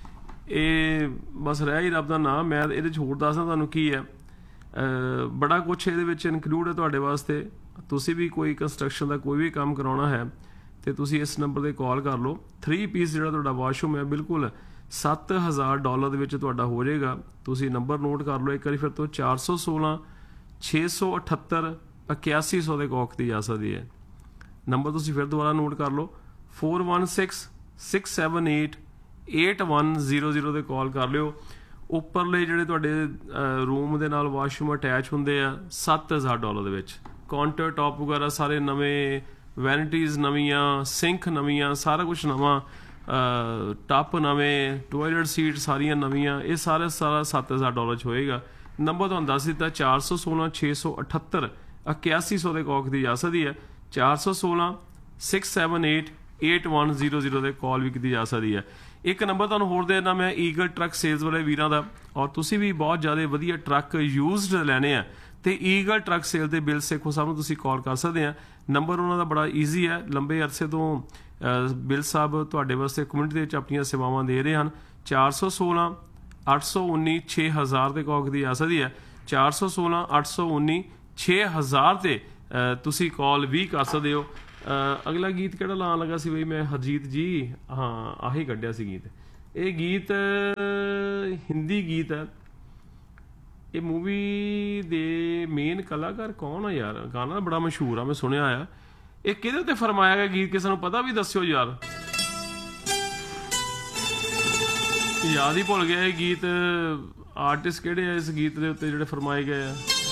Speaker 1: ਇਹ ਬਸ ਰਹਿ ਹੀ ਰੱਬ ਦਾ ਨਾਮ। ਮੈਂ ਇਹਦੇ 'ਚ ਹੋਰ ਦੱਸਦਾ ਤੁਹਾਨੂੰ ਕੀ ਹੈ, ਬੜਾ ਕੁਛ ਇਹਦੇ ਵਿੱਚ ਇਨਕਲੂਡ ਹੈ ਤੁਹਾਡੇ ਵਾਸਤੇ। ਤੁਸੀਂ ਵੀ ਕੋਈ ਕੰਸਟਰਕਸ਼ਨ ਦਾ ਕੋਈ ਵੀ ਕੰਮ ਕਰਾਉਣਾ ਹੈ ਤੇ ਤੁਸੀਂ ਇਸ ਨੰਬਰ 'ਤੇ ਕਾਲ ਕਰ ਲਓ। ਥਰੀ ਪੀਸ ਜਿਹੜਾ ਤੁਹਾਡਾ ਵਾਸ਼ਰੂਮ ਹੈ ਬਿਲਕੁਲ ਸੱਤ ਹਜ਼ਾਰ ਡਾਲਰ ਦੇ ਵਿੱਚ ਤੁਹਾਡਾ ਹੋ ਜਾਏਗਾ। ਤੁਸੀਂ ਨੰਬਰ ਨੋਟ ਕਰ ਲਓ ਇੱਕ ਵਾਰੀ ਫਿਰ ਤੋਂ, ਚਾਰ ਸੌ ਸੋਲਾਂ ਛੇ ਸੌ ਅਠੱਤਰ ਇਕਿਆਸੀ ਸੌ ਦੇ ਕਾਲ ਕੀਤੀ ਜਾ ਸਕਦੀ ਹੈ। ਨੰਬਰ ਤੁਸੀਂ ਫਿਰ ਦੁਬਾਰਾ ਨੋਟ ਕਰ ਲਓ, four one six six seven eight eight one zero zero 'ਤੇ ਕਾਲ ਕਰ ਲਿਓ। ਉੱਪਰਲੇ ਜਿਹੜੇ ਤੁਹਾਡੇ ਰੂਮ ਦੇ ਨਾਲ ਵਾਸ਼ਰੂਮ ਅਟੈਚ ਹੁੰਦੇ ਆ, ਸੱਤ ਹਜ਼ਾਰ ਡਾਲਰ ਦੇ ਵਿੱਚ। ਕਾਊਂਟਰ ਟੌਪ ਵਗੈਰਾ ਸਾਰੇ ਨਵੇਂ, ਵੈਨਿਟੀਜ਼ ਨਵੀਆਂ, ਸਿੰਕ ਨਵੀਆਂ, ਸਾਰਾ ਕੁਛ ਨਵਾਂ, ਟੱਪ ਨਵੇਂ, ਟੋਇਲਟ ਸੀਟ ਸਾਰੀਆਂ ਨਵੀਆਂ, ਇਹ ਸਾਰਾ ਸਾਰਾ ਸੱਤ ਹਜ਼ਾਰ ਡਾਲਰ 'ਚ ਹੋਏਗਾ। ਨੰਬਰ ਤੁਹਾਨੂੰ ਦੱਸ ਦਿੱਤਾ, ਚਾਰ ਸੌ ਸੋਲਾਂ ਛੇ ਸੌ ਅਠੱਤਰ ਇਕਿਆਸੀ ਸੌ ਦੇ ਕਾਲ ਕੀਤੀ ਜਾ ਸਕਦੀ ਹੈ। ਚਾਰ ਸੌ ਸੋਲਾਂ six seven eight eight one zero zero ਦੇ ਕਾਲ ਵੀ ਕੀਤੀ ਜਾ ਸਕਦੀ ਹੈ। ਇੱਕ ਨੰਬਰ ਤੁਹਾਨੂੰ ਹੋਰ ਦੇ ਦੇਣਾ ਮੈਂ, ਈਗਲ ਟਰੱਕ ਸੇਲਸ ਵਾਲੇ ਵੀਰਾਂ ਦਾ। ਔਰ ਤੁਸੀਂ ਵੀ ਬਹੁਤ ਜ਼ਿਆਦਾ ਵਧੀਆ ਟਰੱਕ ਯੂਜ਼ਡ ਲੈਣੇ ਆ ਤੇ ਈਗਲ ਟਰੱਕ ਸੇਲ ਦੇ ਬਿਲ ਸੇਖੋ ਸਾਹਿਬ ਨੂੰ ਤੁਸੀਂ ਕਾਲ ਕਰ ਸਕਦੇ ਆ। ਨੰਬਰ ਉਹਨਾਂ ਦਾ ਬੜਾ ਈਜ਼ੀ ਹੈ, ਲੰਬੇ ਅਰਸੇ ਤੋਂ ਬਿਲ ਸਾਹਿਬ ਤੁਹਾਡੇ ਵਾਸਤੇ ਕਮਿਊਨਿਟੀ ਦੇ ਵਿੱਚ ਆਪਣੀਆਂ ਸੇਵਾਵਾਂ ਦੇ ਰਹੇ ਹਨ। ਚਾਰ ਸੌ ਸੋਲਾਂ ਅੱਠ ਸੌ ਉੱਨੀ ਛੇ ਹਜ਼ਾਰ ਦੇ ਕਾਲ ਕੀਤੀ ਜਾ ਸਕਦੀ ਹੈ। ਚਾਰ ਸੌ ਸੋਲਾਂ ਅੱਠ ਸੌ ਉੱਨੀ ਛੇ ਹਜ਼ਾਰ 'ਤੇ ਤੁਸੀਂ ਕਾਲ ਵੀ ਕਰ ਸਕਦੇ ਹੋ। ਅਗਲਾ ਗੀਤ ਕਿਹੜਾ ਲਾਉਣ ਲੱਗਾ ਸੀ ਬਈ ਮੈਂ, ਹਰਜੀਤ ਜੀ, ਹਾਂ ਆਹੀ ਕੱਢਿਆ ਸੀ ਗੀਤ। ਇਹ ਗੀਤ ਹਿੰਦੀ ਗੀਤ ਹੈ। ਇਹ ਮੂਵੀ ਦੇ ਮੇਨ ਕਲਾਕਾਰ ਕੌਣ ਆ ਯਾਰ? ਗਾਣਾ ਬੜਾ ਮਸ਼ਹੂਰ ਆ, ਮੈਂ ਸੁਣਿਆ ਆ। ਇਹ ਕਿਹਦੇ ਉੱਤੇ ਫਰਮਾਇਆ ਗਿਆ ਗੀਤ, ਕਿਸੇ ਨੂੰ ਪਤਾ ਵੀ ਦੱਸਿਓ ਯਾਰ। ਯਾਦ ਹੀ ਭੁੱਲ ਗਿਆ ਇਹ ਗੀਤ। ਆਰਟਿਸਟ ਕਿਹੜੇ ਆ ਇਸ ਗੀਤ ਦੇ ਉੱਤੇ ਜਿਹੜੇ ਫਰਮਾਏ ਗਏ ਆ?